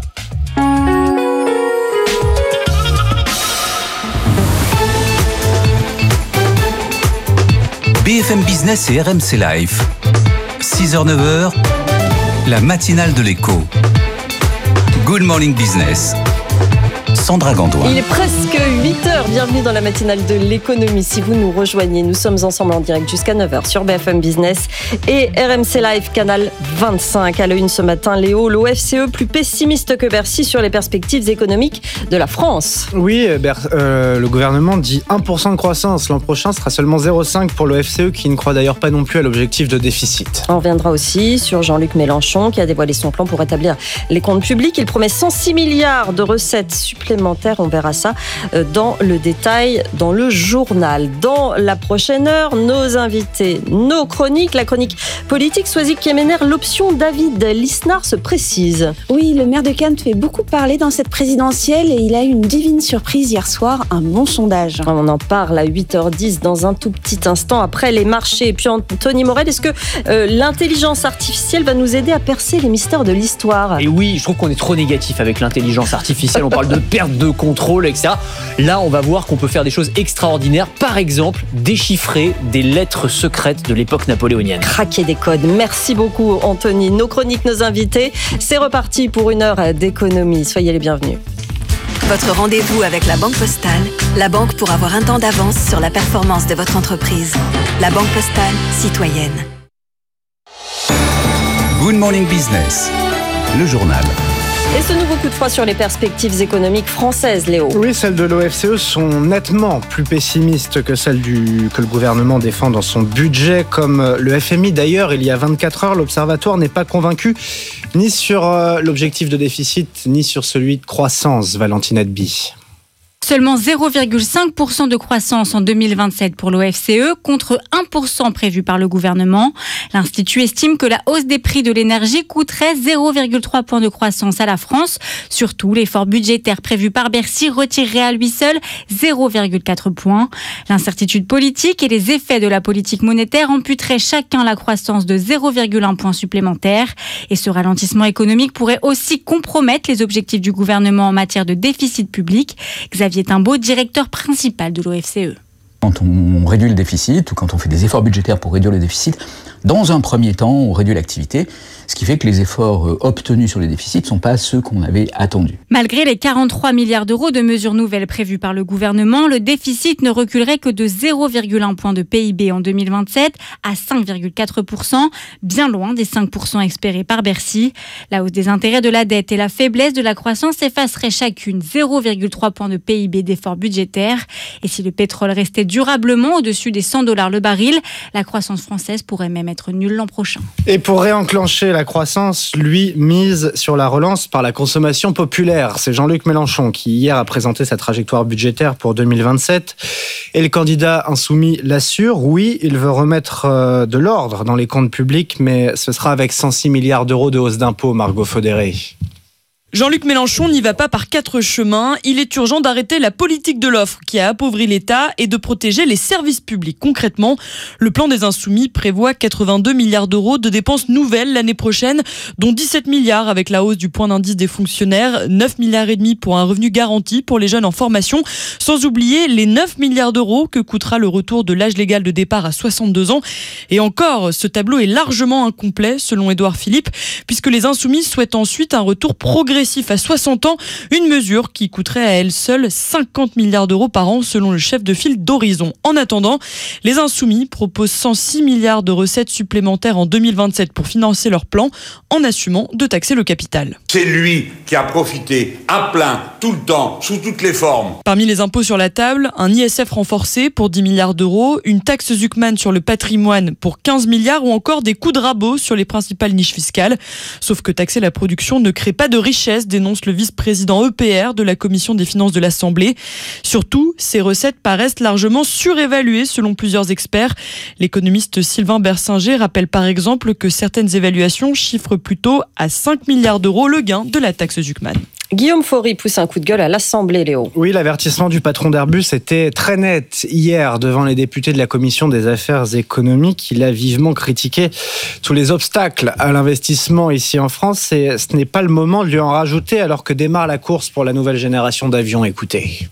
BFM Business et RMC Live. 6h-9h, la matinale de l'écho. Good Morning Business. Sandra Gandoin. Il est presque 8h. Bienvenue dans la matinale de l'économie. Si vous nous rejoignez, nous sommes ensemble en direct jusqu'à 9h sur BFM Business et RMC Live, canal 25. À la une ce matin, Léo, l'OFCE plus pessimiste que Bercy sur les perspectives économiques de la France. Oui, le gouvernement dit 1% de croissance. L'an prochain sera seulement 0,5 pour l'OFCE qui ne croit d'ailleurs pas non plus à l'objectif de déficit. On reviendra aussi sur Jean-Luc Mélenchon qui a dévoilé son plan pour rétablir les comptes publics. Il promet 106 milliards de recettes supplémentaires. On verra ça dans le détail dans le journal. Dans la prochaine heure, nos invités, nos chroniques. La chronique politique, Soisy Kemener, l'option David Lisnard se précise. Oui, le maire de Cannes fait beaucoup parler dans cette présidentielle et il a eu une divine surprise hier soir, un bon sondage. On en parle à 8h10 dans un tout petit instant après les marchés. Et puis Anthony Morel, est-ce que l'intelligence artificielle va nous aider à percer les mystères de l'histoire ? Et oui, je trouve qu'on est trop négatif avec l'intelligence artificielle. On parle de perte de contrôle, etc. Là, on va voir qu'on peut faire des choses extraordinaires. Par exemple, déchiffrer des lettres secrètes de l'époque napoléonienne. Craquer des codes. Merci beaucoup, Anthony. Nos chroniques, nos invités. C'est reparti pour une heure d'économie. Soyez les bienvenus. Votre rendez-vous avec la Banque Postale, la banque pour avoir un temps d'avance sur la performance de votre entreprise. La Banque Postale, citoyenne. Good Morning Business, le journal. Et ce nouveau coup de froid sur les perspectives économiques françaises, Léo. Oui, celles de l'OFCE sont nettement plus pessimistes que celles que le gouvernement défend dans son budget. Comme le FMI d'ailleurs, il y a 24 heures, l'Observatoire n'est pas convaincu ni sur l'objectif de déficit, ni sur celui de croissance, Valentinette Bi. Seulement 0,5% de croissance en 2027 pour l'OFCE contre 1% prévu par le gouvernement. L'Institut estime que la hausse des prix de l'énergie coûterait 0,3 points de croissance à la France. Surtout, l'effort budgétaire prévu par Bercy retirerait à lui seul 0,4 points. L'incertitude politique et les effets de la politique monétaire amputeraient chacun la croissance de 0,1 point supplémentaire. Et ce ralentissement économique pourrait aussi compromettre les objectifs du gouvernement en matière de déficit public. Xavier Xavier Timbaud, directeur principal de l'OFCE. Quand on réduit le déficit ou quand on fait des efforts budgétaires pour réduire le déficit, dans un premier temps, on réduit l'activité, ce qui fait que les efforts obtenus sur les déficits ne sont pas ceux qu'on avait attendus. Malgré les 43 milliards d'euros de mesures nouvelles prévues par le gouvernement, le déficit ne reculerait que de 0,1 point de PIB en 2027 à 5,4%, bien loin des 5% espérés par Bercy. La hausse des intérêts de la dette et la faiblesse de la croissance effaceraient chacune 0,3 points de PIB d'efforts budgétaires. Et si le pétrole restait durablement au-dessus des $100 le baril, la croissance française pourrait même être nulle l'an prochain. Et pour réenclencher la croissance, lui mise sur la relance par la consommation populaire. C'est Jean-Luc Mélenchon qui hier a présenté sa trajectoire budgétaire pour 2027. Et le candidat insoumis l'assure, oui, il veut remettre de l'ordre dans les comptes publics, mais ce sera avec 106 milliards d'euros de hausse d'impôts, Margot Faudéré. Jean-Luc Mélenchon n'y va pas par 4 chemins. Il est urgent d'arrêter la politique de l'offre qui a appauvri l'État et de protéger les services publics. Concrètement, le plan des Insoumis prévoit 82 milliards d'euros de dépenses nouvelles l'année prochaine, dont 17 milliards avec la hausse du point d'indice des fonctionnaires, 9 milliards et demi pour un revenu garanti pour les jeunes en formation, sans oublier les 9 milliards d'euros que coûtera le retour de l'âge légal de départ à 62 ans. Et encore, ce tableau est largement incomplet, selon Édouard Philippe, puisque les Insoumis souhaitent ensuite un retour progressif à 60 ans, une mesure qui coûterait à elle seule 50 milliards d'euros par an selon le chef de file d'Horizon. En attendant, les Insoumis proposent 106 milliards de recettes supplémentaires en 2027 pour financer leur plan, en assumant de taxer le capital. C'est lui qui a profité à plein, tout le temps, sous toutes les formes. Parmi les impôts sur la table, un ISF renforcé pour 10 milliards d'euros, une taxe Zuckman sur le patrimoine pour 15 milliards ou encore des coups de rabot sur les principales niches fiscales. Sauf que taxer la production ne crée pas de richesse, dénonce le vice-président EPR de la Commission des finances de l'Assemblée. Surtout, ces recettes paraissent largement surévaluées selon plusieurs experts. L'économiste Sylvain Bersinger rappelle par exemple que certaines évaluations chiffrent plutôt à 5 milliards d'euros le gain de la taxe Zuckman. Guillaume Faury pousse un coup de gueule à l'Assemblée, Léo. Oui, l'avertissement du patron d'Airbus était très net hier devant les députés de la Commission des affaires économiques. Il a vivement critiqué tous les obstacles à l'investissement ici en France et ce n'est pas le moment de lui en rajouter alors que démarre la course pour la nouvelle génération d'avions. Écoutez.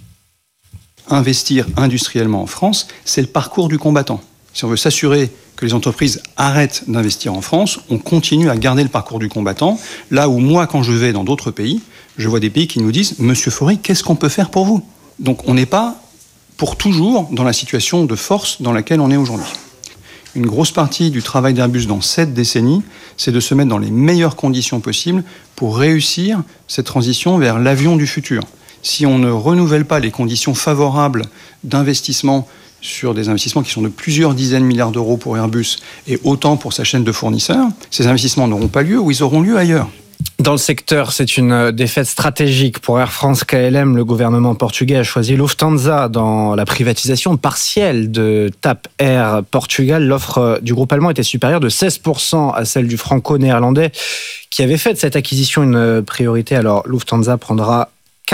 Investir industriellement en France, c'est le parcours du combattant. Si on veut s'assurer que les entreprises arrêtent d'investir en France, on continue à garder le parcours du combattant. Là où moi, quand je vais dans d'autres pays, je vois des pays qui nous disent « Monsieur Faury, qu'est-ce qu'on peut faire pour vous ?» Donc on n'est pas pour toujours dans la situation de force dans laquelle on est aujourd'hui. Une grosse partie du travail d'Airbus dans cette décennie, c'est de se mettre dans les meilleures conditions possibles pour réussir cette transition vers l'avion du futur. Si on ne renouvelle pas les conditions favorables d'investissement sur des investissements qui sont de plusieurs dizaines de milliards d'euros pour Airbus et autant pour sa chaîne de fournisseurs, ces investissements n'auront pas lieu ou ils auront lieu ailleurs. Dans le secteur, c'est une défaite stratégique pour Air France KLM. Le gouvernement portugais a choisi Lufthansa dans la privatisation partielle de TAP Air Portugal. L'offre du groupe allemand était supérieure de 16% à celle du franco-néerlandais qui avait fait de cette acquisition une priorité. Alors Lufthansa prendra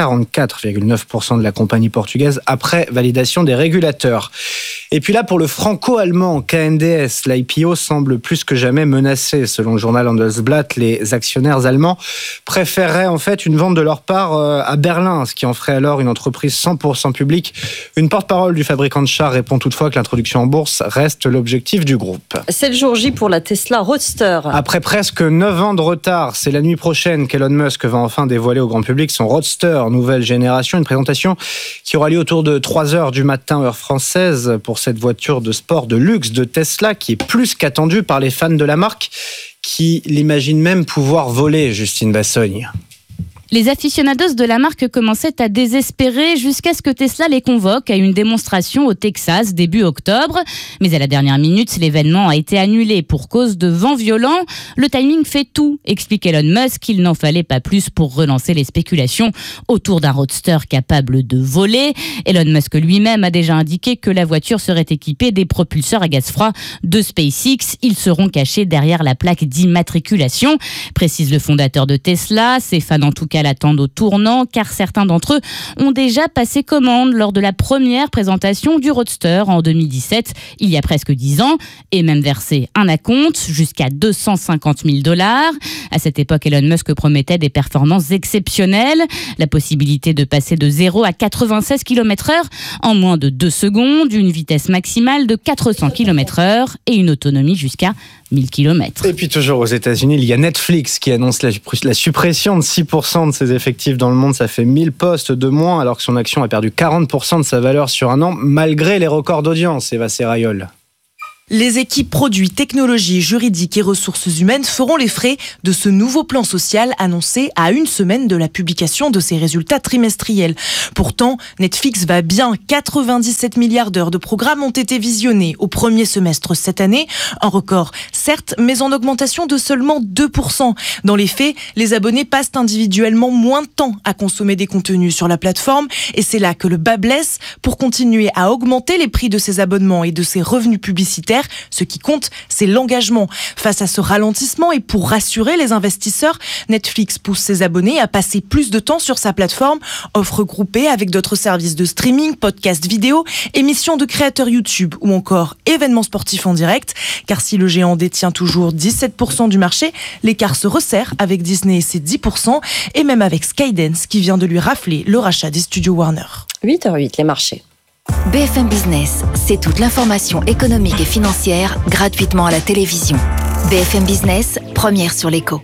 44,9% de la compagnie portugaise après validation des régulateurs. Et puis là, pour le franco-allemand KNDS, l'IPO semble plus que jamais menacé. Selon le journal Handelsblatt, les actionnaires allemands préféreraient en fait une vente de leur part à Berlin, ce qui en ferait alors une entreprise 100% publique. Une porte-parole du fabricant de chars répond toutefois que l'introduction en bourse reste l'objectif du groupe. C'est le jour J pour la Tesla Roadster. Après presque 9 ans de retard, c'est la nuit prochaine qu'Elon Musk va enfin dévoiler au grand public son Roadster nouvelle génération. Une présentation qui aura lieu autour de 3h du matin, heure française, pour cette voiture de sport de luxe de Tesla qui est plus qu'attendue par les fans de la marque qui l'imaginent même pouvoir voler, Justine Bassogne. Les aficionados de la marque commençaient à désespérer jusqu'à ce que Tesla les convoque à une démonstration au Texas début octobre. Mais à la dernière minute, l'événement a été annulé pour cause de vent violent. Le timing fait tout, explique Elon Musk. Il n'en fallait pas plus pour relancer les spéculations autour d'un roadster capable de voler. Elon Musk lui-même a déjà indiqué que la voiture serait équipée des propulseurs à gaz froid de SpaceX. Ils seront cachés derrière la plaque d'immatriculation, précise le fondateur de Tesla. Ses fans en tout cas locales attendent au tournant car certains d'entre eux ont déjà passé commande lors de la première présentation du Roadster en 2017, il y a presque 10 ans, et même versé un acompte jusqu'à $250,000. À cette époque, Elon Musk promettait des performances exceptionnelles, la possibilité de passer de 0 à 96 km/h en moins de 2 secondes, une vitesse maximale de 400 km/h et une autonomie jusqu'à 1000 km. Et puis toujours aux États-Unis, il y a Netflix qui annonce la suppression de 6% de ses effectifs dans le monde. Ça fait 1000 postes de moins alors que son action a perdu 40% de sa valeur sur un an, malgré les records d'audience, Eva Serrayol. Les équipes produits, technologies, juridiques et ressources humaines feront les frais de ce nouveau plan social annoncé à une semaine de la publication de ses résultats trimestriels. Pourtant, Netflix va bien. 97 milliards d'heures de programmes ont été visionnés au premier semestre cette année. Un record, certes, mais en augmentation de seulement 2%. Dans les faits, les abonnés passent individuellement moins de temps à consommer des contenus sur la plateforme et c'est là que le bas blesse. Pour continuer à augmenter les prix de ses abonnements et de ses revenus publicitaires, ce qui compte, c'est l'engagement. Face à ce ralentissement et pour rassurer les investisseurs, Netflix pousse ses abonnés à passer plus de temps sur sa plateforme, offre groupée avec d'autres services de streaming, podcasts vidéo, émissions de créateurs YouTube ou encore événements sportifs en direct. Car si le géant détient toujours 17% du marché, l'écart se resserre avec Disney et ses 10% et même avec Skydance qui vient de lui rafler le rachat des studios Warner. 8h08, les marchés. BFM Business, c'est toute l'information économique et financière gratuitement à la télévision. BFM Business, première sur l'écho.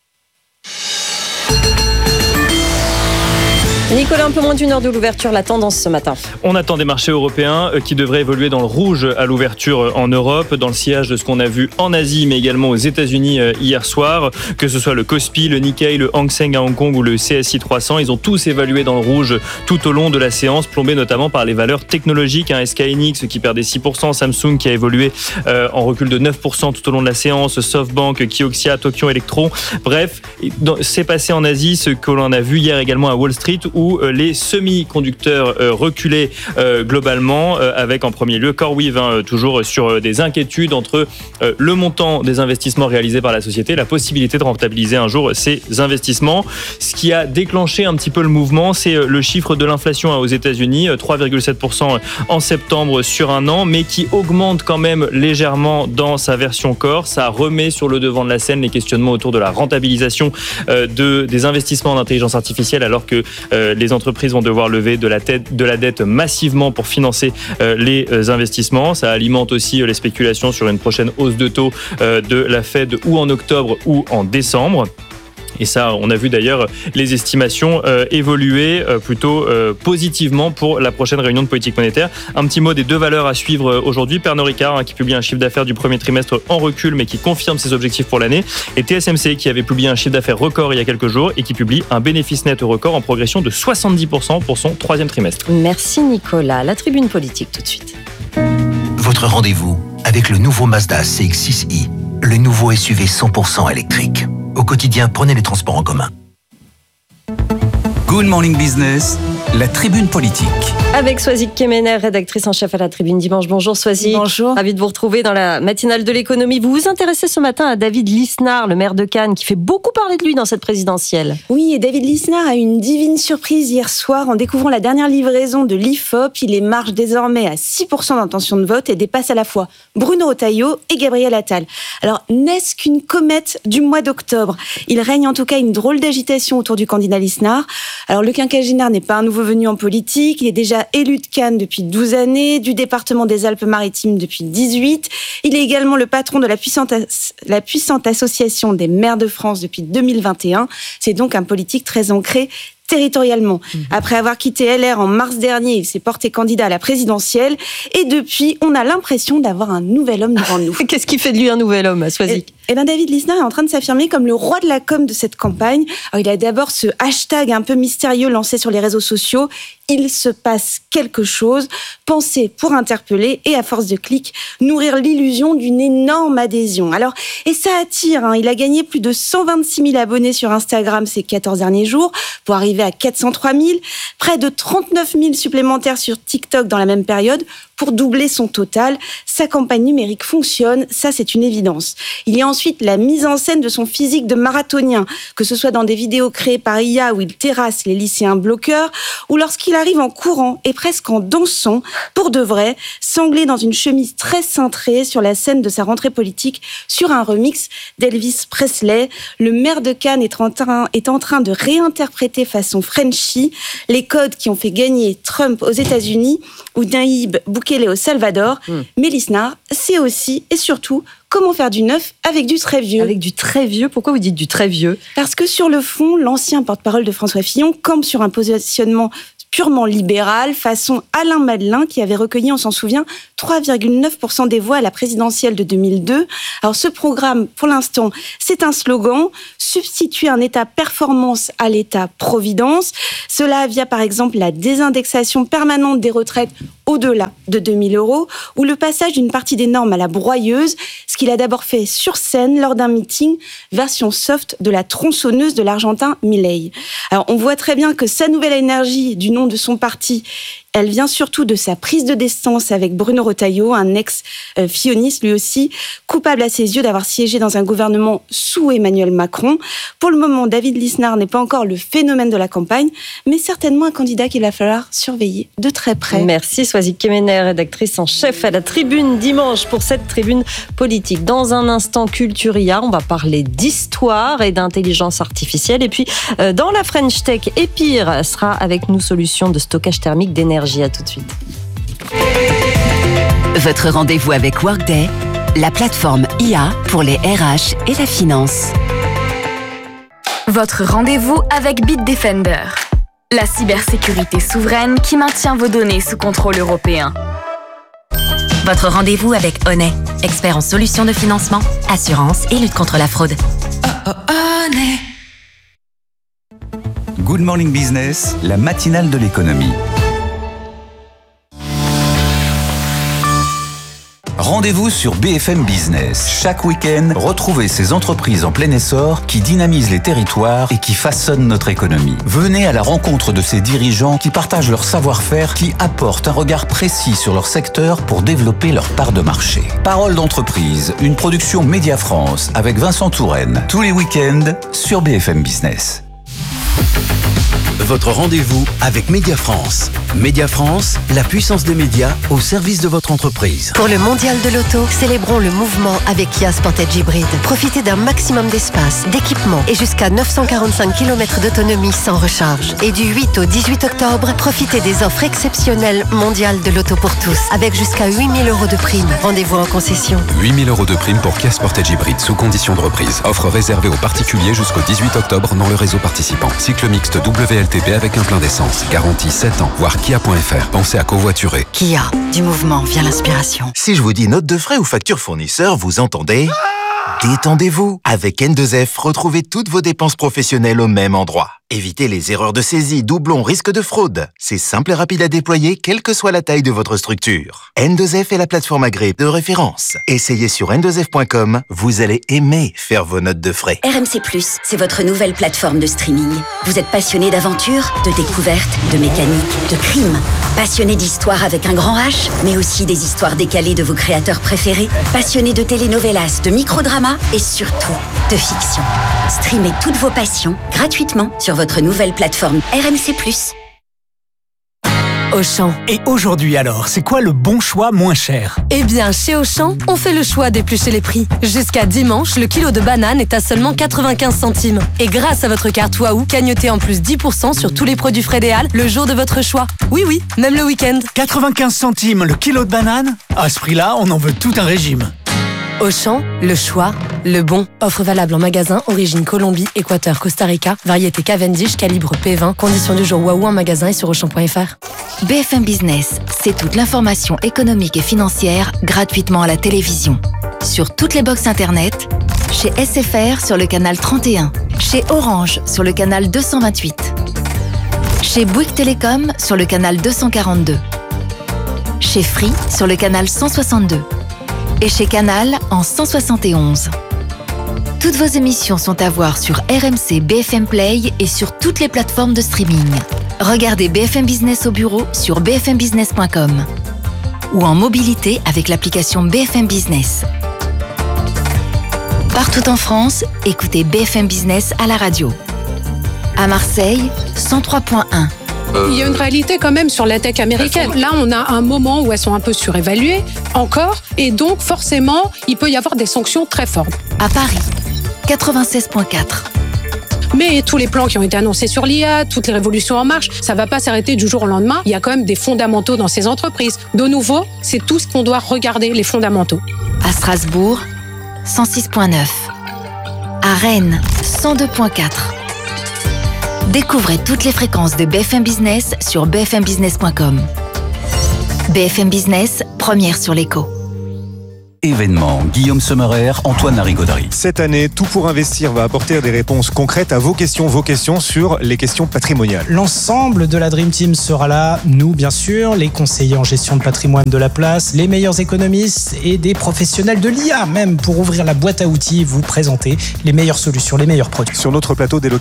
Nicolas, un peu moins d'une heure de l'ouverture, la tendance ce matin. On attend des marchés européens qui devraient évoluer dans le rouge à l'ouverture en Europe, dans le sillage de ce qu'on a vu en Asie, mais également aux États-Unis hier soir. Que ce soit le Kospi, le Nikkei, le Hang Seng à Hong Kong ou le CSI 300, ils ont tous évalué dans le rouge tout au long de la séance, plombés notamment par les valeurs technologiques. SK Hynix qui perdait 6%, Samsung qui a évolué en recul de 9% tout au long de la séance, SoftBank, Kioxia, Tokyo Electro. Bref, c'est passé en Asie ce que l'on a vu hier également à Wall Street, où les semi-conducteurs reculaient globalement, avec en premier lieu CoreWeave, toujours sur des inquiétudes entre le montant des investissements réalisés par la société, la possibilité de rentabiliser un jour ces investissements. Ce qui a déclenché un petit peu le mouvement, c'est le chiffre de l'inflation aux États-Unis, 3,7% en septembre sur un an, mais qui augmente quand même légèrement dans sa version core. Ça remet sur le devant de la scène les questionnements autour de la rentabilisation des investissements en intelligence artificielle, alors que les entreprises vont devoir lever de la dette massivement pour financer les investissements. Ça alimente aussi les spéculations sur une prochaine hausse de taux de la Fed ou en octobre ou en décembre. Et ça, on a vu d'ailleurs les estimations évoluer plutôt positivement pour la prochaine réunion de politique monétaire. Un petit mot des deux valeurs à suivre aujourd'hui. Pernod Ricard qui publie un chiffre d'affaires du premier trimestre en recul mais qui confirme ses objectifs pour l'année. Et TSMC qui avait publié un chiffre d'affaires record il y a quelques jours et qui publie un bénéfice net record en progression de 70% pour son troisième trimestre. Merci Nicolas. La tribune politique tout de suite. Votre rendez-vous avec le nouveau Mazda CX-6i, le nouveau SUV 100% électrique. Au quotidien, prenez les transports en commun. Good Morning Business, la tribune politique. Avec Swazik Kemener, rédactrice en chef à la Tribune Dimanche. Bonjour Swazik. Bonjour. Ravi de vous retrouver dans la matinale de l'économie. Vous vous intéressez ce matin à David Lisnard, le maire de Cannes, qui fait beaucoup parler de lui dans cette présidentielle. Oui, et David Lisnard a eu une divine surprise hier soir en découvrant la dernière livraison de l'IFOP. Il marche désormais à 6% d'intention de vote et dépasse à la fois Bruno Retailleau et Gabriel Attal. Alors, n'est-ce qu'une comète du mois d'octobre ? Il règne en tout cas une drôle d'agitation autour du candidat Lisnard. Alors, le quinquagénaire n'est pas un nouveau venu en politique. Il est déjà élu de Cannes depuis 12 années, du département des Alpes-Maritimes depuis 18. Il est également le patron de la puissante association des maires de France depuis 2021. C'est donc un politique très ancré territorialement. Après avoir quitté LR en mars dernier, il s'est porté candidat à la présidentielle et depuis, on a l'impression d'avoir un nouvel homme devant nous. Qu'est-ce qui fait de lui un nouvel homme, Swazik ? David Lisnard est en train de s'affirmer comme le roi de la com de cette campagne. Alors, il a d'abord ce hashtag un peu mystérieux lancé sur les réseaux sociaux. Il se passe quelque chose, pensé pour interpeller et à force de clics, nourrir l'illusion d'une énorme adhésion. Alors, et ça attire, il a gagné plus de 126 000 abonnés sur Instagram ces 14 derniers jours pour arriver à 403 000, près de 39 000 supplémentaires sur TikTok dans la même période. pour doubler son total. Sa campagne numérique fonctionne, ça c'est une évidence. Il y a ensuite la mise en scène de son physique de marathonien, que ce soit dans des vidéos créées par IA où il terrasse les lycéens bloqueurs, ou lorsqu'il arrive en courant et presque en dansant, pour de vrai, sanglé dans une chemise très cintrée sur la scène de sa rentrée politique, sur un remix d'Elvis Presley. Le maire de Cannes est en train de réinterpréter façon Frenchy les codes qui ont fait gagner Trump aux États-Unis ou Nayib Bukele au Salvador. Mais Lisnard, c'est aussi et surtout comment faire du neuf avec du très vieux. Avec du très vieux, pourquoi vous dites du très vieux ? Parce que sur le fond, l'ancien porte-parole de François Fillon campe sur un positionnement purement libéral, façon Alain Madelin, qui avait recueilli, on s'en souvient, 3,9% des voix à la présidentielle de 2002. Alors ce programme, pour l'instant, c'est un slogan, substituer un État performance à l'État providence. Cela via par exemple la désindexation permanente des retraites au-delà de 2 000 €, ou le passage d'une partie des normes à la broyeuse, ce qu'il a d'abord fait sur scène lors d'un meeting, version soft de la tronçonneuse de l'Argentin Milei. Alors on voit très bien que sa nouvelle énergie, du nom de son parti, elle vient surtout de sa prise de distance avec Bruno Retailleau, un ex-filloniste lui aussi, coupable à ses yeux d'avoir siégé dans un gouvernement sous Emmanuel Macron. Pour le moment, David Lisnard n'est pas encore le phénomène de la campagne, mais certainement un candidat qu'il va falloir surveiller de très près. Merci Soisic Kemener, rédactrice en chef à la Tribune dimanche pour cette tribune politique. Dans un instant, Culturia, on va parler d'histoire et d'intelligence artificielle. Et puis, dans la French Tech, Epir sera avec nous, solution de stockage thermique d'énergie. À tout de suite. Votre rendez-vous avec Workday, la plateforme IA pour les RH et la finance. Votre rendez-vous avec Bitdefender, la cybersécurité souveraine qui maintient vos données sous contrôle européen. Votre rendez-vous avec Honnet, expert en solutions de financement, assurance et lutte contre la fraude. Good Morning Business, la matinale de l'économie. Rendez-vous sur BFM Business. Chaque week-end, retrouvez ces entreprises en plein essor qui dynamisent les territoires et qui façonnent notre économie. Venez à la rencontre de ces dirigeants qui partagent leur savoir-faire, qui apportent un regard précis sur leur secteur pour développer leur part de marché. Parole d'entreprise, une production Média France avec Vincent Touraine. Tous les week-ends sur BFM Business. Votre rendez-vous avec Média France. Média France, la puissance des médias au service de votre entreprise. Pour le mondial de l'auto, célébrons le mouvement avec Kia Sportage Hybrid. Profitez d'un maximum d'espace, d'équipement et jusqu'à 945 km d'autonomie sans recharge. Et du 8 au 18 octobre, profitez des offres exceptionnelles mondiales de l'auto pour tous, avec jusqu'à 8 000 € de prime. Rendez-vous en concession. 8 000 € de prime pour Kia Sportage Hybrid sous condition de reprise. Offre réservée aux particuliers jusqu'au 18 octobre dans le réseau participant. Cycle mixte WLTP avec un plein d'essence. Garantie 7 ans. Voir Kia.fr. Pensez à covoiturer. Kia. Du mouvement vient l'inspiration. Si je vous dis note de frais ou facture fournisseur, vous entendez ? Détendez-vous. Avec N2F, retrouvez toutes vos dépenses professionnelles au même endroit. Évitez les erreurs de saisie, doublons, risques de fraude. C'est simple et rapide à déployer, quelle que soit la taille de votre structure. N2F est la plateforme agréée de référence. Essayez sur n2f.com, vous allez aimer faire vos notes de frais. RMC+, c'est votre nouvelle plateforme de streaming. Vous êtes passionné d'aventure, de découverte, de mécanique, de crime. Passionné d'histoire avec un grand H, mais aussi des histoires décalées de vos créateurs préférés. Passionné de telenovelas, de microdramas et surtout de fiction. Streamez toutes vos passions gratuitement sur votre nouvelle plateforme RMC+. Auchan. Et aujourd'hui alors, c'est quoi le bon choix moins cher ? Eh bien, chez Auchan, on fait le choix d'éplucher les prix. Jusqu'à dimanche, le kilo de banane est à seulement 95 centimes. Et grâce à votre carte Waouh, cagnotez en plus 10% sur tous les produits Frédéal le jour de votre choix. Oui, même le week-end. 95 centimes le kilo de banane ? À ce prix-là, on en veut tout un régime. Auchan, le choix, le bon. Offre valable en magasin, origine Colombie, Équateur, Costa Rica, variété Cavendish, calibre P20, conditions du jour Waouh en magasin et sur Auchan.fr. BFM Business, c'est toute l'information économique et financière gratuitement à la télévision. Sur toutes les box internet, chez SFR sur le canal 31, chez Orange sur le canal 228, chez Bouygues Télécom sur le canal 242, chez Free sur le canal 162. Et chez Canal en 171. Toutes vos émissions sont à voir sur RMC BFM Play et sur toutes les plateformes de streaming. Regardez BFM Business au bureau sur bfmbusiness.com. ou en mobilité avec l'application BFM Business. Partout en France, écoutez BFM Business à la radio. À Marseille, 103.1. Il y a une réalité quand même sur la tech américaine. Là, on a un moment où elles sont un peu surévaluées, encore, et donc forcément, il peut y avoir des sanctions très fortes. À Paris, 96.4. Mais tous les plans qui ont été annoncés sur l'IA, toutes les révolutions en marche, ça ne va pas s'arrêter du jour au lendemain. Il y a quand même des fondamentaux dans ces entreprises. De nouveau, c'est tout ce qu'on doit regarder, les fondamentaux. À Strasbourg, 106.9. À Rennes, 102.4. Découvrez toutes les fréquences de BFM Business sur bfmbusiness.com. BFM Business, première sur l'écho. Événements, Guillaume Sommerer, Antoine Larigauderie. Cette année, Tout pour investir va apporter des réponses concrètes à vos questions sur les questions patrimoniales. L'ensemble de la Dream Team sera là, nous bien sûr, les conseillers en gestion de patrimoine de la place, les meilleurs économistes et des professionnels de l'IA même pour ouvrir la boîte à outils et vous présenter les meilleures solutions, les meilleurs produits. Sur notre plateau, des